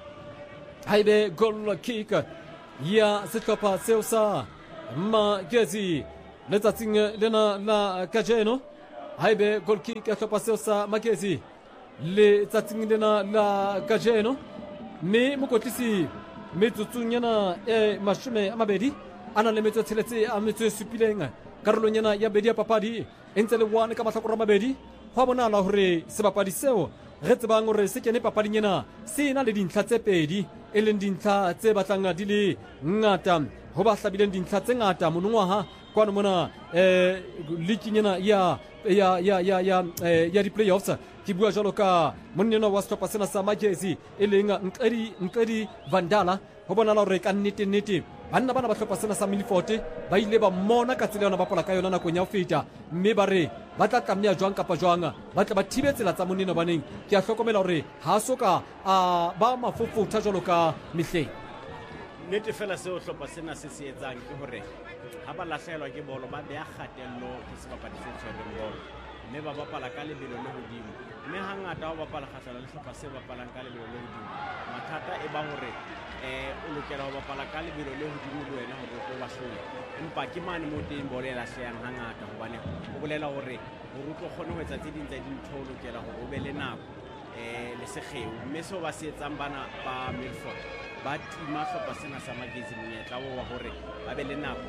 haibe goal kick ya sehlopha seo sa Magezi letsatsing lena la kajeno haibe goal kick ya sehlopha seo sa Magezi letsatsing lena la kajeno me mokotlisi metsotsong yana e mashome a mabedi ana le metso tsheletse a metso supileng karolong yana ya bedi ya papadi entse le one ka mahlakore mabedi ho bonala hore sebapadi seo re tsebang hore se kene papading ena se na le dintlha tse pedi e leng dintlha tse batlang di le ngata ho ba hlabileng dintlha tse ngata monongwaha kwano mona eh leaking ena ya ya ya ya ya ya di playoffs ke bua jalo ka monnena wa sehlopha sena sa Magezi e leng Nqedi Nqedi Vandala ho bonala hore ka nnete nnete banna bana ba hlopha sena sa Milford ba ile ba mona ka tsela yona ba pala ka yona nakong ya ho feta mme ba re ba tla tlameha jwang kapa jwang ba tla ba thibetsela tsa monnena baneng ke a hlokomela hore ha soka a ba mafofotha jalo ka mehleng nnete fela seo hlopha sena se se etsang ke hore ha ba lahlehelwa ke bolo ba beha kgatello ke sebapadi se tshwereng bolo mme ba bapala ka lebelo le hodimo mme hangata ho bapala kgahlano le hlopha se bapalang ka lebelo le hodimo mathata e ba hore eh o lokela ho bapala ka lebelo le hodimo le wena hore o ba hlole empa ke mane mo teng bolo e lahlehang hangata hobane o bolela hore hore o tlo kgone ho etsa tse ding tsa dintho o lokela hore o be le nako eh le sekgeo mme seo ba se etsang bana ba Milford ba tima hlopha sena sa Magezi monyetla wa hore ba be le nako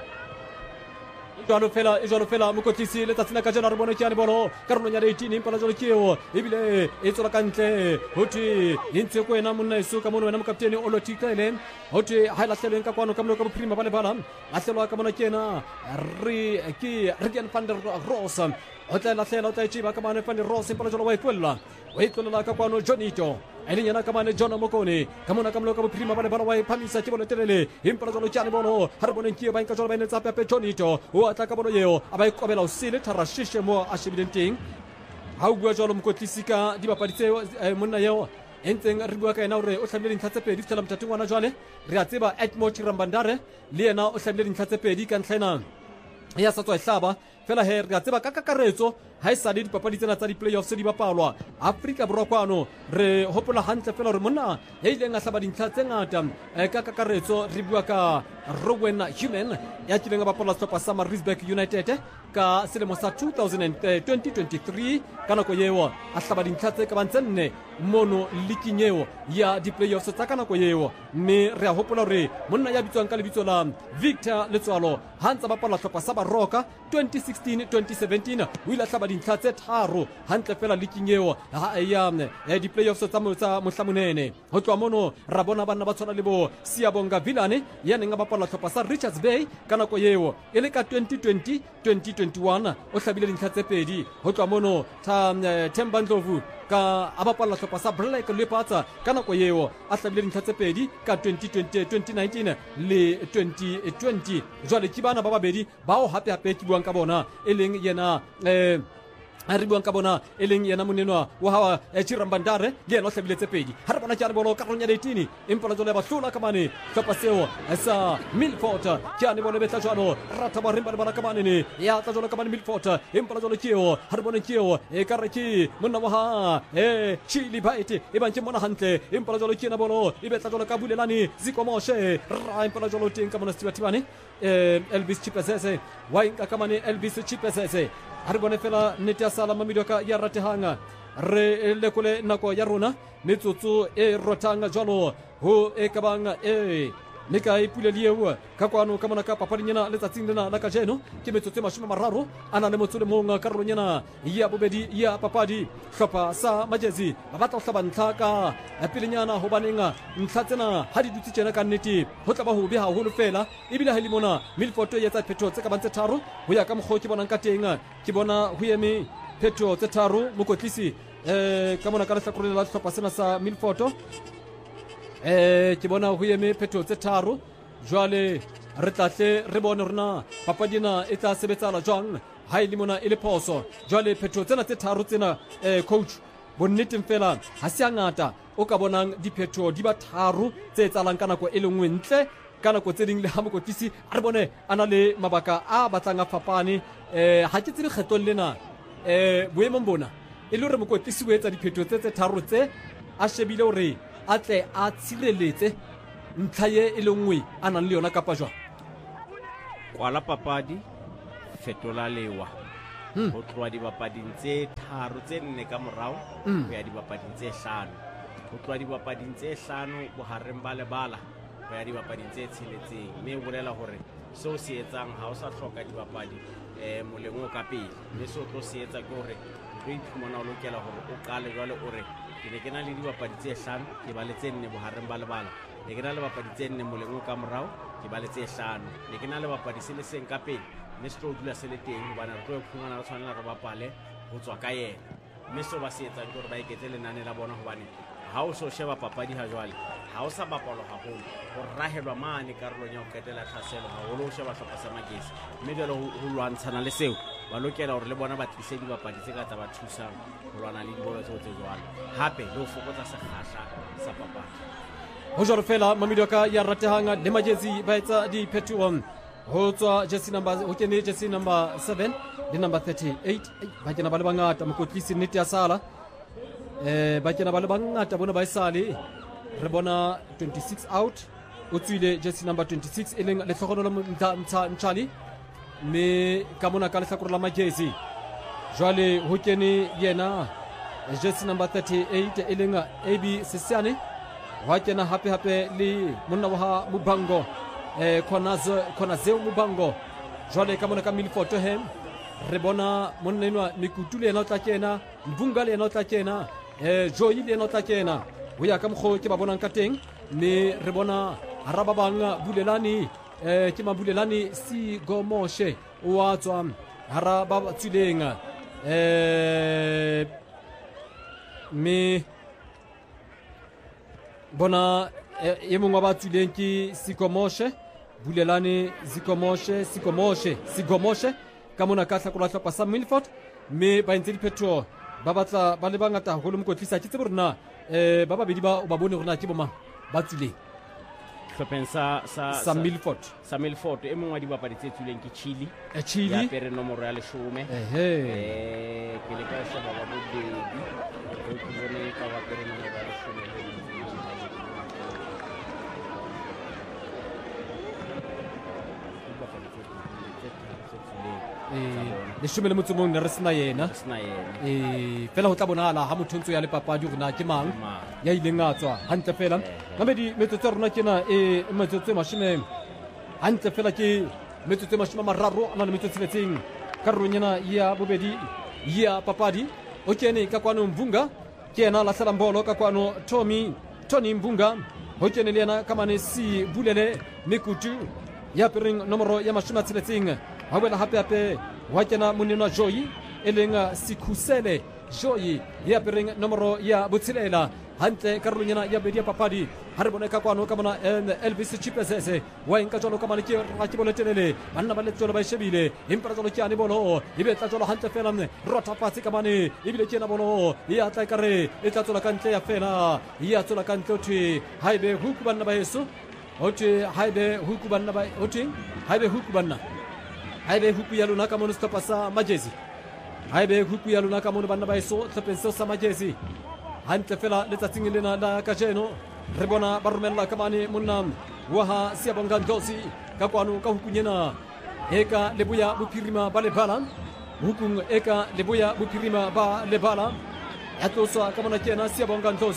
jwalo fela e jwalo fela mokotlisi letsatsi la kajeno re bone ke ane bolo karolong ya eighteen impala jwalo ke eo ebile e tswela ka ntle hothwe e ntse ko ena monna eso ka mono wena mokaptene o lotikele hothwe ha e lahlelweng ka kwano ka mono ka bophirima ba lebala lahlelwa ka mona ke ena re ke Rian van der Roos o tla lahlela o tla e ba ka mane van der Roos impala jwalo wa e tlolla wa e tlolla ka kwano Jonito ele nyana ka mane John Mokone ka mona ka mono ka bophirima ba lebala wa e phamisa ke bolo telele impala jwalo ke ane bolo ha re bone ke ba inka jwalo ba ene tsa pepe Jonito o atla ka bolo yeo a ba e kobela o sile tharashishe mo a shebileng teng ha o bua jwalo mokotlisi ka dibapadi tseo monna yeo e ntseng re bua ka ena hore o hlabile dintlha tse pedi fihlela motateng wana jwale re a tseba Edmo Chirambandare le yena o hlabile dintlha tse pedi ka ntlhena ya sa tswa e hlaba fela he re a tseba ka kakaretso ha e sale dipapadi tsena tsa di-playoffs di bapalwa Afrika Borwa kwano re hopola hantle fela hore monna e ileng a hlaba dintlha tse ngata ka kakaretso re bua ka Rowan Human ya kileng a bapala sehlopha sa Maritzburg United ka selemo sa twenty twenty-three ka nako yeo a hlaba dintlha tse ka bang tse nne mono leaking eo ya di-playoffs tsa ka nako yeo mme re a hopola hore monna ya bitswang ka lebitso la Victor Letswalo ha ntsa bapala sehlopha sa Baroka twenty sixteen twenty seventeen o ile a hlaba dintlha tse tharo hantle fela leaking eo ya di-playoffs tsa mohlamonene ho tloha mono ra bona banna ba tshwana le bo Siyabonga Villane ya neng a bapala sehlopha sa Richards Bay ka nako yeo e le ka twenty twenty twenty twenty-one o hlabile dintlha tse pedi ho tloha mono Themba Ndlovu ka a bapala sehlopha sa Black Leopards ka nako yeo a hlabile dintlha tse pedi ka twenty twenty twenty nineteen le twenty twenty jwale ke bana ba babedi bao hape hape ke buang ka bona e leng yena eh a re buang ka bona e leng yena monenwa wa hawa Chirambandare le yena o hlabile tse pedi ha re bona ke a re bolo karolong ya eighteen empa jwale ba hlola ka mane hlopha seo sa Milford ke a ne bolo betla jwalo rata ba rimba le bana ka mane ne ya tla jwalo ka mane Milford empa jwale ke eo ha re bona ke eo e ka re ke monna wa ha eh Chili Bite e bang ke mona hantle empa jwale ke na bolo e betla jwalo ka bulelane zikomoshe ra empa jwale teng ka mona Stibatibane eh Elvis Chipesese wa inka ka mane Elvis Chipesese ha re bone fela nnete ya sala mamidoka ya ratehanga re lekole nako ya rona metsotso e rotang jwalo ho e ka bang e mme ka e pula lieo ka kwano ka mona ka papadinyana letsatsing lena la kajeno ke metsotso e mashome a mararo a na le motso le mong karolonyana ya bobedi ya papadi hlopha sa Majezi ba batla ho hlaba ntlha ka pelenyana ho baneng ntlha tsena ha di dutse tjena ka nnete ho tla ba ho be haholo fela ebile ha le mona Milford e etsa phetho tse ka bang tse tharo ho ya ka mokgwa ke bonang ka teng ke bona ho eme phetho tse tharo mokotlisi eh ka mona ka lehlakoreng la hlopha sena sa Milford eh ke bona ho eme phetho tse tharo jwale re tlahle re bone rona papadina e tla sebetsala jwang ha ile mona e le phoso jwale phetho tsena tse tharo tsena eh coach bonneteng fela ha se ngata o ka bonang diphetho di ba tharo tse tsalang ka nako e le nngwe ntle ka nako tse ding le ha mokotlisi a re bone ana le mabaka a batlang a fapane eh ha ke tsebe kgetong lena eh boemong bona e le hore mokotlisi o etsa diphetho tse tse tharo tse a shebile hore a tle a tshireletse ntlha ye e le nngwe a nang le yona kapa jwang kwala papadi fetola lewa ho tloha dibapading tse tharo tse nne ka morao ho ya dibapading tse hlano ho tloha dibapading tse hlano bohareng ba lebala ho ya dibapading tse tsheletseng mme o bolela hore seo se etsang ha o sa hloka dibapadi eh moleng o ka pele mme se o tlo se etsa ke hore o iphumana o lokela hore o qale jwale o re ke ne ke na le dibapadi tse hlano ke ba le tse nne bohareng ba lebala ne ke na le bapadi tse nne moleng o ka morao ke ba le tse hlano ne ke na le bapadi se le seng ka pele mme se tlo dula se le teng hobane re tlo iphumana re tshwanela re bapale ho tswa ka yena mme seo ba se etsang ke hore ba eketse lenane la bona hobane ha o so sheba papadi ha jwale ha o sa bapalwa haholo ho rahelwa mane karolong ya ho qetela tlhaselo haholo ho sheba hlopha sa Majezi mme jwale ho lwantshana le seo ba lokela hore le bona ba tlise dibapadi tse ka tsa ba thusang ho lwana le dibolo tseo tse jwalo hape le ho fokotsa sekgahla sa papadi ho jwalo fela mamidoka ya ratehanga le Majezi ba etsa diphethoho ho tswa jersey number ho kene jersey number seven le number thirty-eight ba kena ba le bangata mokotlisi nnete ya sala eh ba kena ba le bangata bona ba isale re bona twenty-six out o tswile jersey number twenty-six e leng le tlhogono la Mtshali me ka mona ka lehlakore la Majezi jwale ho kene yena jersey number thirty-eight e leng A B Sesiane wa kena hape hape le monna wa Mubango eh khonazo khonazeo Mubango jwale ka mona ka Milford hem re bona monna enwa Mikutu le ena o tla kena Mvunga le ena o tla kena eh Joyi le ena o tla kena ho ya ka mokgo ke ba bonang ka teng mme re bona haraba bang Bulelani eh ke Mabulelani si Gomoshe wa tswa haraba ba tsileng eh me bona e mongwe ba tsileng ke Sikomoshe Bulelani Sikomoshe Sikomoshe Sigomoshe ka mona ka tlhakola tlhopa sa Milford mme ba ntse diphetho ba batla ba le bangata go le mokotlisa ke tse borona eh ba babedi ba ba bone rona ke bomang ba tsileng hlopeng sa sa sa Milford sa Milford e mongwe wa dibapadi tse tsuleng ke Chili e Chili ya pere nomoro ya leshome ehe eh ke le ka sheba ba bobedi go ke bone ka ba pere nomoro ya leshome le shumele motso mong ne re sena yena sna yena eh fela ho tla bonala ha motho ntso ya le papadi rona ke mang ya ileng a tswa hantle fela mamedi metsotso rona kena e metsotso mashome hantle fela ke metsotso mashome mararo ana le metsotso tsheletseng ka ronyana ya bobedi ya papadi o kene ka kwano Mvunga ke yena la sala mbolo ka kwano Tommy Tony Mvunga ho kene le yena ka mane si Bulele Mikutu ya pering nomoro ya mashome tsheletseng ha wela hape hape wa kena monena Joyi e leng Sikhusele Joyi ya pering nomoro ya botshelela hantle karolonyana ya bedi ya papadi ha re bona ka kwano ka mona Elvis Chipesese wa enka jolo ka mane ke ra ke bolo telele banna ba le tsolo ba shebile empa jolo ke ane bolo e be tla jolo hantle fela rota patsi ka mane e bile ke na bolo ya tla kare e tla tsola ka ntle ya fela ya tsola ka ntle uthi haibe huku banna ba yeso uthi haibe huku banna ba uthi haibe huku banna haibe huku ya lona ka mona stopa sa Majezi haibe huku ya lona ka mona banna ba yeso tsepenso sa Majezi hantle fela letsatsing lena la kajeno re bona ba romella ka mane monna wa ha Siyabonga Ndlozi ka kwano ka hukunyena eka lebuya bophirima ba lebala hukung eka lebuya bophirima ba lebala ya tloswa ka mona kena Siyabonga Ndlozi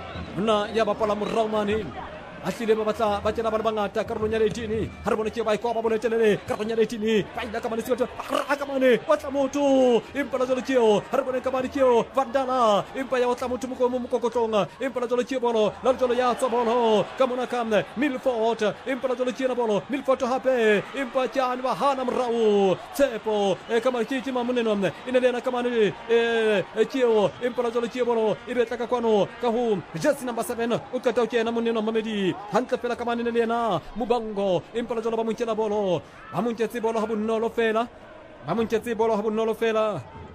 monna ya bapala morao mane a tlile ba batla ba tsena ba le bangata karolong ya eighteen ha re bone ke ba ikoa ba boletelele karolong ya eighteen ba ila ka mane se batho a ka mane wa tla motho empa la jolo keo ha re bone ka mane keo vandala empa ya o tla motho mo mo kokotlonga empa la jolo keo bolo la jolo ya tswa bolo ka mona kamne Milford empa la jolo keo bolo Milford hape empa tjani ba hana morao Tshepo e ka mane ke ma moneno ine lena ka mane e keo empa la jolo keo bolo e betla ka kwano ka ho jersey number seven o ka tao kena moneno Mamedi hantle fela ka mane le yena Mubango empa la jolo ba montjela bolo ba montjetse bolo ha bonolo fela ba montjetse bolo ha bonolo fela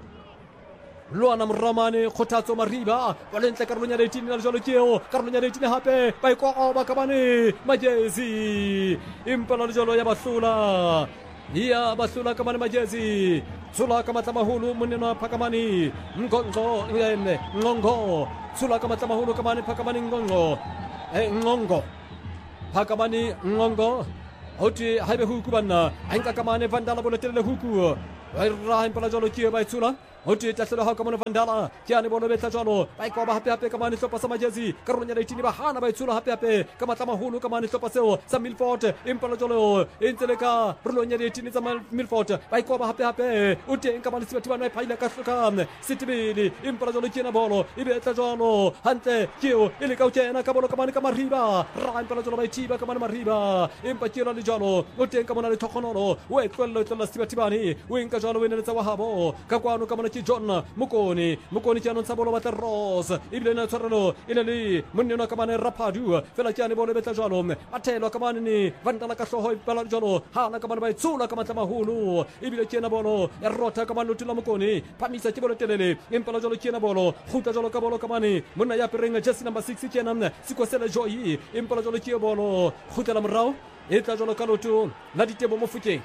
Luana Mramane Khotatso Mariba Valentle karolong ya eighteen la jolo keo karolong ya eighteen hape ba ikoa ba ka mane Majezi empa la jolo ya bahlula iya bahlula ka mane Majezi Tsula ka matlamahulu moneno phakamani Ngongo ene Ngongo Tsula ka matlamahulu ka mane phakamani Ngongo e Ngongo phakamani Ngongo hoti haibe huku bana ainka ka mane Vandala boletelele huku ba ra empa la jolo keo ba tsula hoti tatlelo ha ka mona Vandala kiane bolo betla jalo ba ikoa ba hape hape ka mane hlopa sa Majezi karolong ya eighteen ba hana ba itsula hape hape ka matlamahulu ka mane hlopa seo sa Milford empa la jolo entele ka rolong ya eighteen tsa Milford ba ikoa ba hape hape o teng ka mane sibathiba ba phaila ka hloka sitibili empa la jolo kiena bolo e betla jalo hantle keo ile ka o kena ka bolo ka mane ka Mariba ra empa la jolo ba ithiba ka mane Mariba empa keo le jalo o teng ka mona le thokonolo o e tlwello tlwella sibathibani o enka jalo o enele tsa wa habo ka kwano ka mona ke John Mokoni Mokoni ke anong tsa bolo batla Rose ebile na tshwarelo ine le monneno ka mane Rapadu fela ke ane bolo betla jalo bathelo ka mane ni Vandala ka hloho bala jalo hana ka mane ba itsula ka matlamahulu ebile ke na bolo ya rota ka mane lotula Mokoni phamisa ke bolo telele empa la jalo ke na bolo khuta jalo ka bolo ka mane monna ya pereng jersey number six ke na Sikosela Joy empa la jalo ke bolo khutela morao e tla jalo ka lotu la ditebo mo Fukeng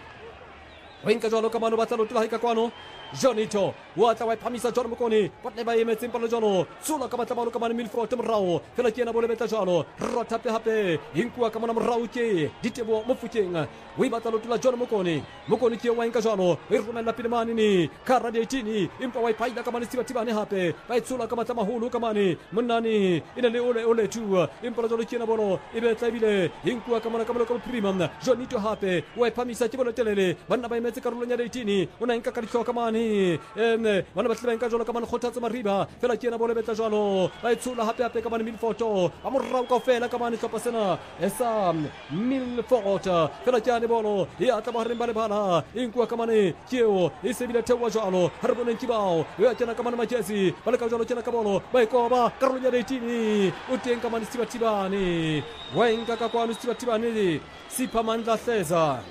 wa inka jalo ka mane ba tla lotula hika kwano Jonito wa tla wa phamisa John Mokoni potne ba emetse empa la jalo tsula ka batla bolo ka mane Milford morao fela ke na bolo betla jalo rota hape hape hinkua ka mona morao ke ditebo mo Fukeng o batla lotula John Mokoni Mokoni ke wa inka jalo e romela pele mane ni kara eighteen empa wa phaila ka mane sibatibane hape ba tsula ka matlamahulu ka mane monane ine le ole ole tu empa la jalo ke na bolo e betla bile hinkua ka mona ka bolo ka Premium Jonito hape wa phamisa ke bolo telele banna ba emetse karolong ya eighteen ona inka ka ditlo ka mane ene wana batla nka jolo ka mane Khotatso Mariba fela ke na bolo betla jalo ba itsula hape hape ka mane Milford ba morao ka fela ka mane hlopa sena esa Milford fela ke ane bolo ya tla ba re mbale bala inkua ka mane keo e se bile tewa jalo har bonen kibao ya tena ka mane Majezi bale ka jalo tena ka bolo ba ikoba karolong ya eighteen o teng ka mane sibatibane wa inka ka kwano sibatibane Siphamandla Hleza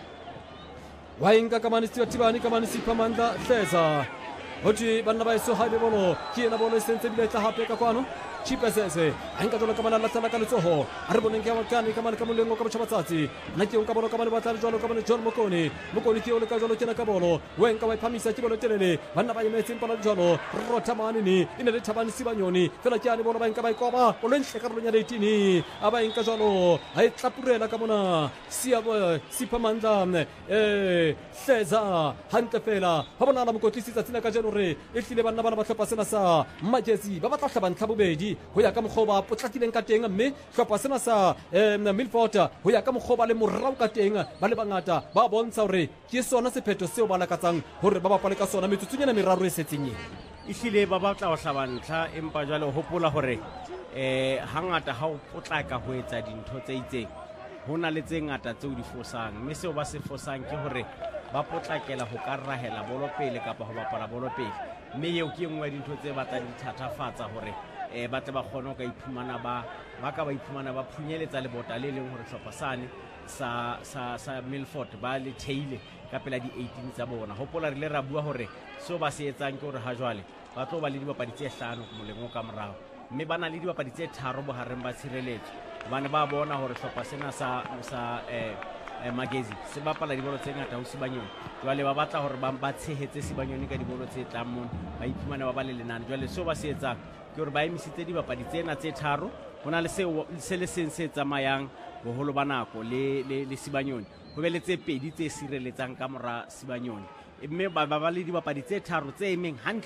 wa inka ka mane sibatibane ka mane Siphamandla Hleza hoti banna ba eso haebe bolo ke na bolo sentse bile tla hape ka kwano Chipesese ainka jolo ka mane la tsala ka letsoho a re boneng ke wa kane ka mane ka molengo ka botshabatsatsi nna ke ka bolo ka mane ba tla jolo ka mane John Mokoni Mokoni ke o le ka jolo kena ka bolo wenka wa phamisa ke bolo telele banna ba emetse mpala jolo rota mane ni ine le thabani Sibanyoni fela ke ane bolo ba inka ba ikoba o le ntle ka ronya eighteen aba inka jolo ha e tlapurela ka mona Siabo Siphamandla eh Hleza hantle fela ha bona la mokotlisitsa tsena ka jeno re e tlile banna bana ba tlhopa sena sa Majezi ba batla hlaba ntlhabobedi ho ya ka mokgoba potlatileng ka teng mme hlopha sena sa Milford ho ya ka mokgoba le morao ka teng ba le bangata ba bontsha hore ke sona sephetho seo ba lakatsang hore ba bapale ka sona metsutsonyana meraro e setseng e hlile ba batla ho hlaba ntlha empa jwale o hopola hore eh hangata ha o potlaka ho etsa dintho tse itseng ho na le tse ngata tseo di fosang mme seo ba se fosang ke hore ba potlakela ho ka rahela bolo pele kapa ho bapala bolo pele mme eo ke engwe dintho tse batla di thathafatsa hore eh ba tle ba kgone ka iphumana ba ba ka ba iphumana ba phunyeletsa le bota le leng hore hlopha sane sa sa sa Milford ba le theile ka pela di eighteen tsa bona hopola re le ra bua hore so ba se etsang ke hore ha jwale ba tlo ba le dibapadi tse hlano molengo ka morao mme bana le dibapadi tse tharo bohareng ba tshireletso bana ba bona hore hlopha sena sa sa eh Magezi se bapala dibolo tse ngata ho Sibanyoni jwale ba batla hore ba ba tshehetse Sibanyoni ka dibolo tse tlang mona ba iphumana ba ba le lenane jwale so ba se etsang ke hore ba emisitse dibapadi tsena tse tharo hona le se se le sense tsamayang boholo ba nako le le Sibanyoni ho be le tse pedi tse sireletsang ka mora Sibanyoni mme ba ba le dibapadi tse tharo tse emeng hantle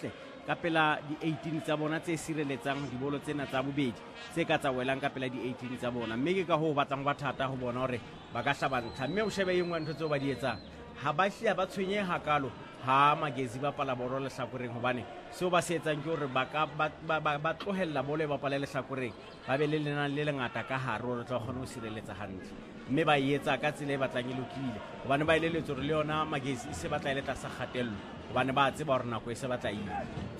ka pela di-eighteen tsa bona tse sireletsang dibolo tsena tsa bobedi tse ka tsa welang ka pela di-eighteen tsa bona, mme ke ka ho batlang ba thata ho bona hore ba ka hlaba ntlha. Mme o shebe e nngwe ntho tseo ba di etsang, ha ba hlea ba tshwenyeha kalo ha Magezi ba pala bolo lehlakoreng, hobane seo ba se etsang ke hore ba ka ba tlohella bolo e bapala lehlakoreng, ba be le lenang le lengata ka hare hore tla kgona ho sireletsa hantle, mme ba e etsa ka tsela e batlang e lokile, hobane ba elelletswe hore le yona Magezi e se batla e le tlasa kgatello, hobane ba tseba hore nako e se batla ile.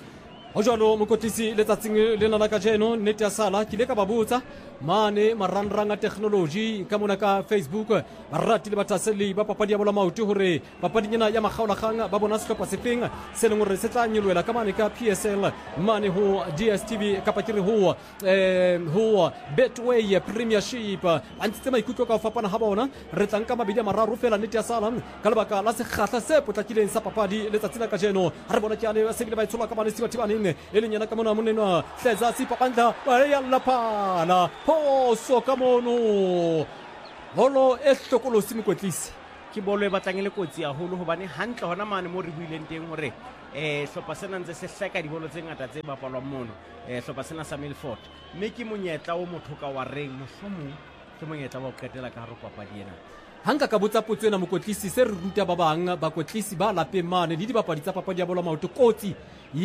Ho jwalo mokotlisi letsatsing lena la kajeno nnete ya sala ke ile ka ba botsa mane marangrang a technology ka mona ka Facebook ba ratile ba thaseli ba papadi ya bola maoto hore papadi ena ya makgaolakgang ba bona sehlopha sefeng se leng hore se tla nyoloela ka mane ka P S L mane ho D S T V kapa ke re ho eh ho Betway Premiership a ntse maikutlo ka ho fapana ha bona re tlang ka mabedi a mararo fela nnete ya sala ka lebaka la sekgahla se potlakileng sa papadi letsatsi la kajeno ha re bona ke ane se bile ba itshola ka mane sibatibane e leng yana ka mona monenwa hleza sipapandla ba ya laphala phoso ka mono bolo e hlokolosi mokotlisi ke bolo e batlang e le kotsi haholo, hobane hantle hona mane mo re buileng teng hore eh hlopha sena ntse se hleka dibolo tse ngata tse bapalwang mono eh hlopha sena sa Milford, mme ke monyetla o motho ka wa reng mohlomong ke monyetla wa ho qetela ka hare papadi ena. Hanka ka botsa potso ena mokotlisi se re ruta ba bang ba kotlisi ba lapeng mane le dibapadi tsa papadi ya bola maoto kotsi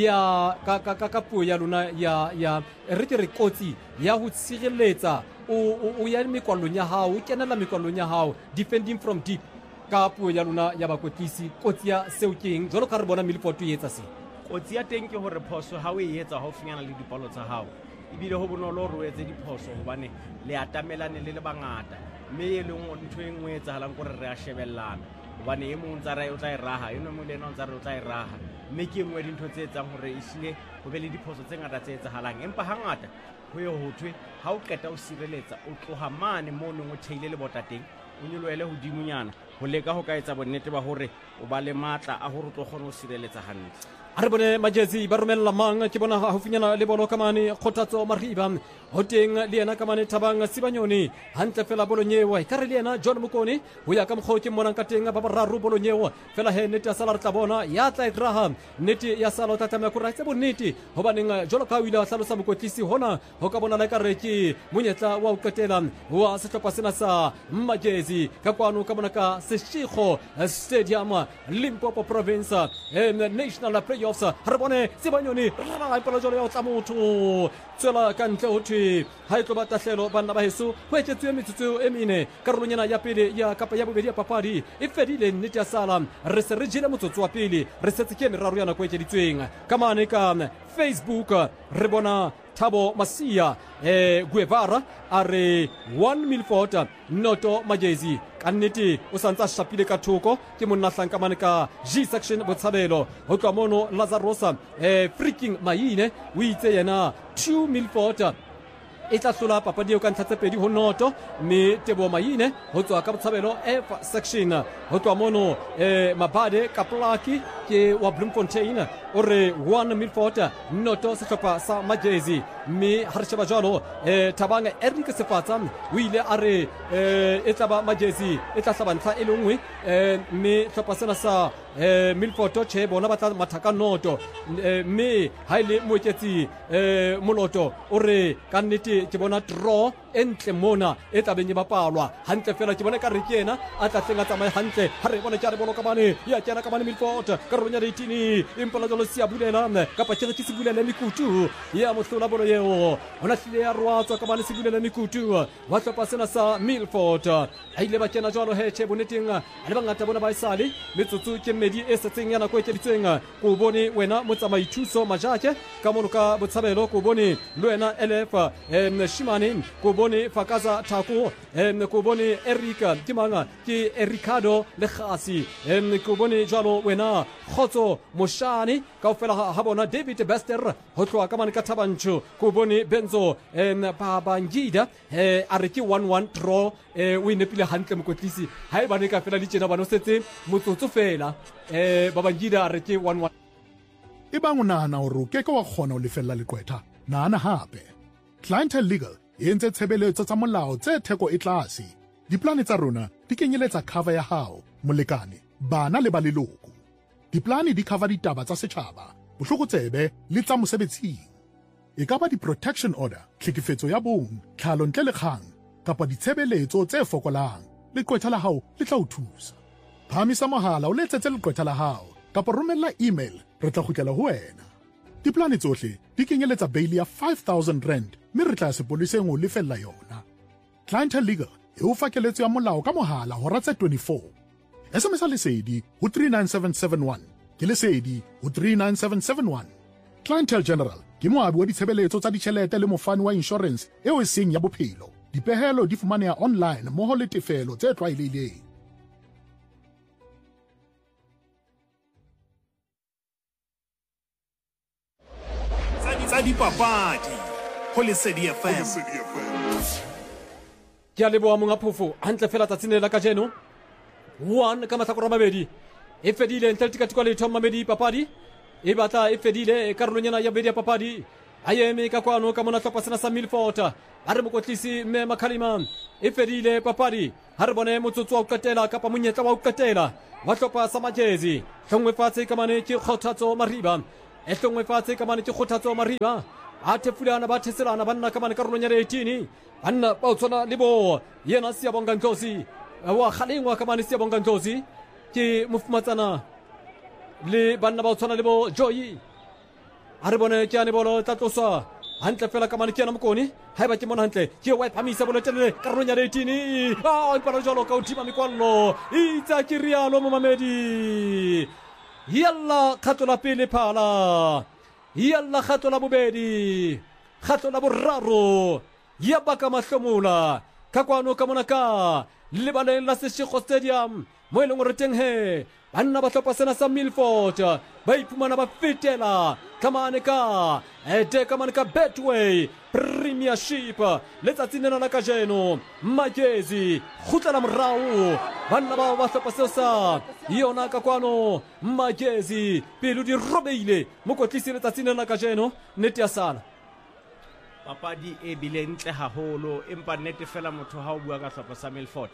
ya ka ka ka puo ya lona ya ya re ke re kotsi ya ho tshireletsa o o ya mekwallong ya hao o kenela mekwallong ya hao defending from deep ka puo ya lona ya bakotlisi kotsi ya seo keng jwalo ka re bona Milford e etsa se kotsi ya teng ke hore phoso ha o e etsa ha o finyana le dipalo tsa hao ebile ho bonolo hore o etse diphoso hobane le atamelane le le bangata, mme e leng ntho e nngwe e etsahalang gore re a shebellana hobane e mong tsa rae o tla e raha e nngwe le ena o tsa re o tla e raha, mme ke nngwe dintho tse etsang hore e hlile ho be le diphoso tse ngata tse etsahalang. Empa hangata ho ye ho thwe ha o qeta o sireletsa o tloha mane mo neng o theile le bota teng o nyoloele hodimonyana ho leka ho ka etsa bonnete ba hore o ba le matla a hore o tlo kgona ho sireletsa hantle. a re bone Magezi ba romella mang ke bona haufinyana le bolo ka mane kgothatso Mariba ho teng le yena ka mane Thabang Sibanyoni hantle fela bolonyewe ka re le yena John Mokone ho ya ka mokgwa ke mmonang ka teng ba bararo bolonyewe fela he nete ya sala re tla bona ya tla itraha nete ya sala o tla tsamaya go ratse bonnete hobaneng jolo ka o ile a hlalosa mokotlisi hona ho ka bona la ka re ke monyetla wa o qetela wa sehlopha sena sa Magezi ka kwano ka bona ka Seshikgo Stadium Limpopo Province National Playoffs re bone Sibanyoni ra ipela jolo ya tla motho tsela ka ntle ho thwe ha e tlo batahlelo banna ba heso ho etsetswe metsotso e mine karolonyana ya pele ya kapa ya bobedi ya papadi e fedile nnete ya sala re se re jile motsotso wa pele re setse ke meraro ya nako e tseditsweng ka mane ka Facebook re bona Thabo Masia eh Guevara are one Milford noto Magezi ka nnete o santsa shapile ka thoko ke monna hlanka mane ka G section botshabelo ho tloa mono Lazarosa eh freaking Maine o itse yena two Milford e tla hlola papadi eo ka ntlha tse pedi ho noto mme Tebo Maine ho tswa ka botshabelo F section ho tloa mono eh Mabade Kaplaki ke wa Bloemfontein o re one Milford noto sehlopha sa Magezi mme ha re sheba jwalo eh Thabang Eric Sefatsa o ile a re eh e tla ba Magezi e tla hlaba ntlha e le nngwe eh mme sehlopha sena sa eh Milford che bona ba tla mathaka noto mme ha ile moeketsi eh moloto o re ka nnete ke bona draw entle mona e tla beng e bapalwa hantle fela ke bona ka re ke ena a tla tsenga tsamaya hantle ha re bona ke a re bolo ka bane ya kena ka bane Milford ka ronya eighteen impola jalo sia bulela ka pa tsere ke se bulela mikutu ya mohlola bolo yeo ona hlile ya rwatswa ka bane se bulela mikutu wa tlhopa sena sa Milford a ile ba kena jalo he che boneteng a le bangata bona ba isale metsotso ke medi e setseng yana ko etseditsweng ko bone wena motsamai thuso majake ka mono ka botshabelo ko bone le wena L F em Shimane ko bone Fakaza Thako em ko bone Erika Timanga ke Ricardo Legasi em ko bone jalo wena Khotso Moshane ka ofela ha bona David Bester ho tloa ka mane ka Thabanchu ko bone Benzo em Babangida eh areki one one draw eh o inepile hantle mokotlisi ha e bane ka fela ditjena bana o setse motsotso fela eh Babangida areki one one e bang o nahana hore o keke wa kgona ho lefella leqwetha nahana hape Clientele Legal e entse tshebeletso tsa molao tse theko e tlase diplane tsa rona di kenyeletsa cover ya hao molekane bana le ba leloko diplane di cover ditaba tsa setjhaba bohlokotsebe le tsa mosebetsing. E ka ba di-protection order, tlhekefetso ya bong, tlhalo ntle le kgang, kapa ditshebeletso tse fokolang, leqwetha la hao le tla o thusa. Phamisa mohala o letsetse leqwetha la hao, kapa romella email, re tla kgutlela ho wena. Diplane tsohle di kenyeletsa bail ya five thousand rand, mme re tla sepoleseng o lefella yona. Clientele Legal e o fa keletso ya molao ka mohala hora tse twenty-four. S M S lesedi ho three nine seven seven one, ke lesedi ho three nine seven seven one. Clientele General ke moabi wa ditshebeletso tsa ditjhelete le mofani wa insurance eo e seng ya bophelo. Dipehelo di fumaneha online mmoho le tefelo tse tlwaelehileng. Tsa dipapadi ho Lesedi F M. Ke a leboha monga phofo hantle fela tsatsing la kajeno. one ka mahlakore a mabedi e fedile ntle le tikatiko le letho mamedi papadi e batla e fedile karolonyana ya bedi ya papadi a eme ka kwano ka mona tlhopha sena sa Milford a re mokotlisi mme Makhalima e fedile papadi ha re bone motsotso wa ho qetela kapa monyetla wa ho qetela wa tlhopha sa Majezi hlongwe fatshe ka mane ke Kgothatso Mariba e hlongwe fatshe ka mane ke Kgothatso Mariba a thefulana ba theselana banna ka mane karolonyana ya eighteen banna ba tsona le bo yena Siyabonga Ndlozi wa khalengwa ka mane Siyabonga Ndlozi ke mofumatsana le banna ba tsona le bo Joyi a re bone ke ane bolo tla tloswa hantle fela ka mane ke yana Mokoni haeba ke mona hantle ke wa phamisa bolo telele karolong ya eighteen a o ipala jalo ka uthima mikwallo itsa ke rialo mo mamedi yalla khato la pele phala yalla khato la bobedi khato la boraro ya baka mahlomola ka kwano ka mona ka le baleng la Seshego Stadium mo eleng re teng he banna ba tlhopha sena sa Milford ba iphumana ba fetela kamane ka ete kamane ka Betway Premiership letsatsi nena la kajeno Majezi khutlela morao banna ba ba tlhopha sena sa yona ka kwano Majezi pelo di robeile mo kotlisi letsatsi nena la kajeno nete ya sala papadi e bile ntle haholo empa nnete fela motho ha o bua ka hlopha sa Milford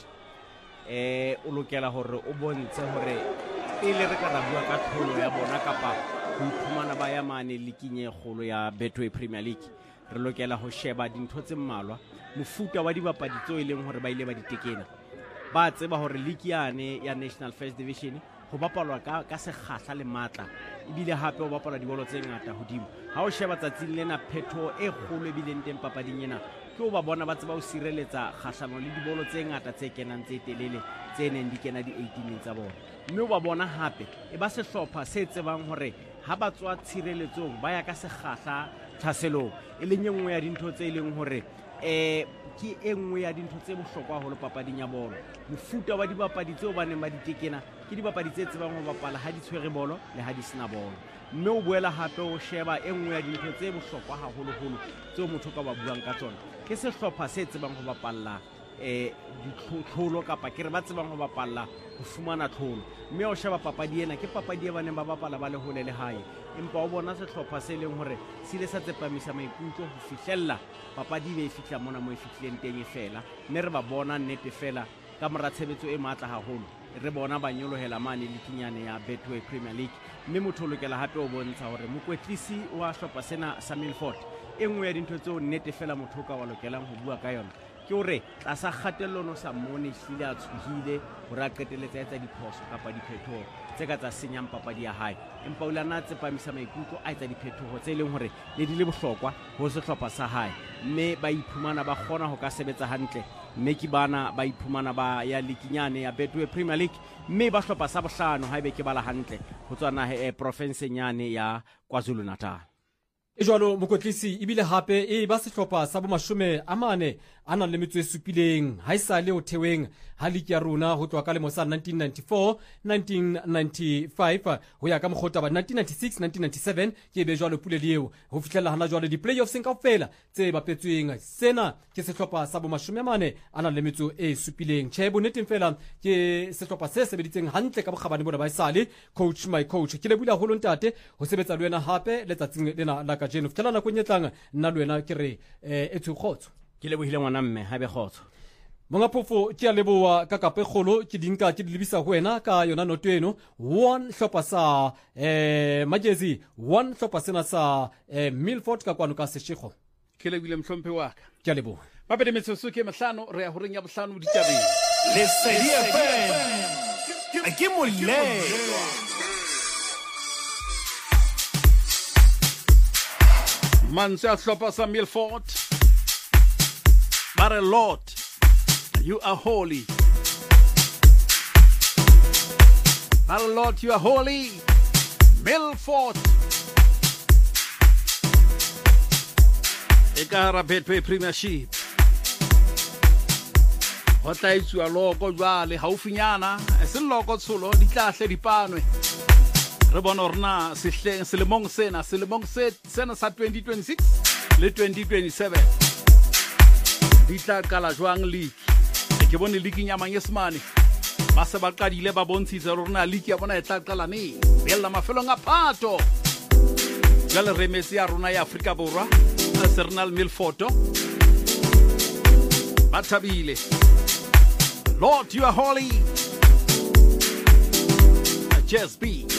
eh o lokela hore o bontshe hore pele re ka ra bua ka tlholo ya bona kapa ho iphumana ba ya mane liking e kgolo ya Betway Premier League re lokela ho sheba dintho tse mmalwa mofuta wa dibapadi tseo e leng hore ba ile ba ditekena ba tseba hore league yane ya National First Division ho bapalwa ka ka sekgahla le matla ebile hape ho bapalwa dibolo tse ngata hodimo ha o sheba tsatsing lena phetho e kgolo ebile teng papading ena ke o ba bona ba tseba ho sireletsa kgahlano le dibolo tse ngata tse kenang tse telele tse neng di kena di eighteen tsa bona mme o ba bona hape e ba sehlopha se tsebang hore ha ba tswa tshireletsong ba ya ka sekgahla thaselong e leng engwe ya dintho tse leng hore eh ke engwe ya dintho tse bohlokwa haholo papading ya bolo mofuta wa dibapadi tseo ba neng ba ditekena ke dibapadi tse tsebang ho bapala ha di tshwere bolo le ha di sena bolo mme o boela hape o sheba engwe ya dintho tse bohlokwa haholoholo tseo motho ka ba buang ka tsona ke sehlopha se tsebang ho bapalla eh ditlholo kapa ke re ba tsebang ho bapalla ho fumana tlholo mme o sheba papadi ena ke papadi e ba neng ba bapala ba le hole le hae empa o bona sehlopha se leng hore se ile sa tsepamisa maikutlo ho fihlella papadi be e fihla mona mo e fihlileng teng e fela mme re ba bona nnete fela ka mora tshebetso e matla haholo re bona ba nyolohela mane likinyane ya Betway Premier League mme motho o lokela hape o bontsha hore mokwetlisi wa hlopha sena sa Milford engwe ya dintho tseo nnete fela motho ka wa lokelang ho bua ka yona ke hore tlasa kgatello no sa mone hlile a tshohile hore a qeteletsa etsa diphoso kapa diphethoho tse ka tsa senyang papadi ya hae empa o lana tsepamisa maikutlo a etsa diphethoho tse leng hore le di le bohlokwa ho sehlopha sa hae mme ba iphumana ba kgona ho ka sebetsa hantle mme ke bana ba iphumana ba ya likinyane ya Betway Premier League mme ba hlopha sa bohlano haebe ke bala hantle ho tswa nahe e province nyane ya KwaZulu Natal e jwalo mokotlisi ebile hape e ba sehlopha sa bomashome a mane a nang le metso e supileng ha isa le o theweng ha liki ya rona ho tswa ka lemo sa nineteen ninety-four nineteen ninety-five ho ya ka mokgota ba nineteen ninety-six nineteen ninety-seven ke be jwalo pule leo ho fihlela hana jwalo di playoffs kaofela tse bapetsweng sena ke sehlopha sa bomashome a mane a nang le metso e supileng che boneteng fela ke sehlopha se sebeditseng hantle ka bokgabane bona ba isale coach my coach ke le bula ho lontate ho sebetsa le wena hape letsatsing lena la ka jeno fihlela nakong e tlang nna le wena ke re e tsho khotso ke le bohile ngwana mme ha be khotso monga phofo ke a leboa ka kape kgolo ke dinka ke di lebisa ho wena ka yona noto eno one hlopa sa eh majezi one hlopa sena sa eh, Milford ka kwano ka seshego ke lebile mhlompe wa ka ke a leboa mabedi metsotso ke mahlano re ya ho reng ya bohlano ditabeng Lesedi F M ke moleng mantswe a hlopa sa Milford bare Lord you are holy bare Lord you are holy Milford e ka hara Betway Premiership ho tla itswa loko jwale haufinyana e se loko tsholo di tlahle dipanwe re bona rena sehleng selemong sena selemong se sena sa twenty twenty-six le twenty twenty-seven di tla kala jwang league ke bone league ya manyesemane ba se ba qadile ba bontshitse rona league ya bona e tla qala ne bella mafelong a phato jale remesi ya rona ya Afrika Borwa Arsenal Milford batabile Lord you are holy just be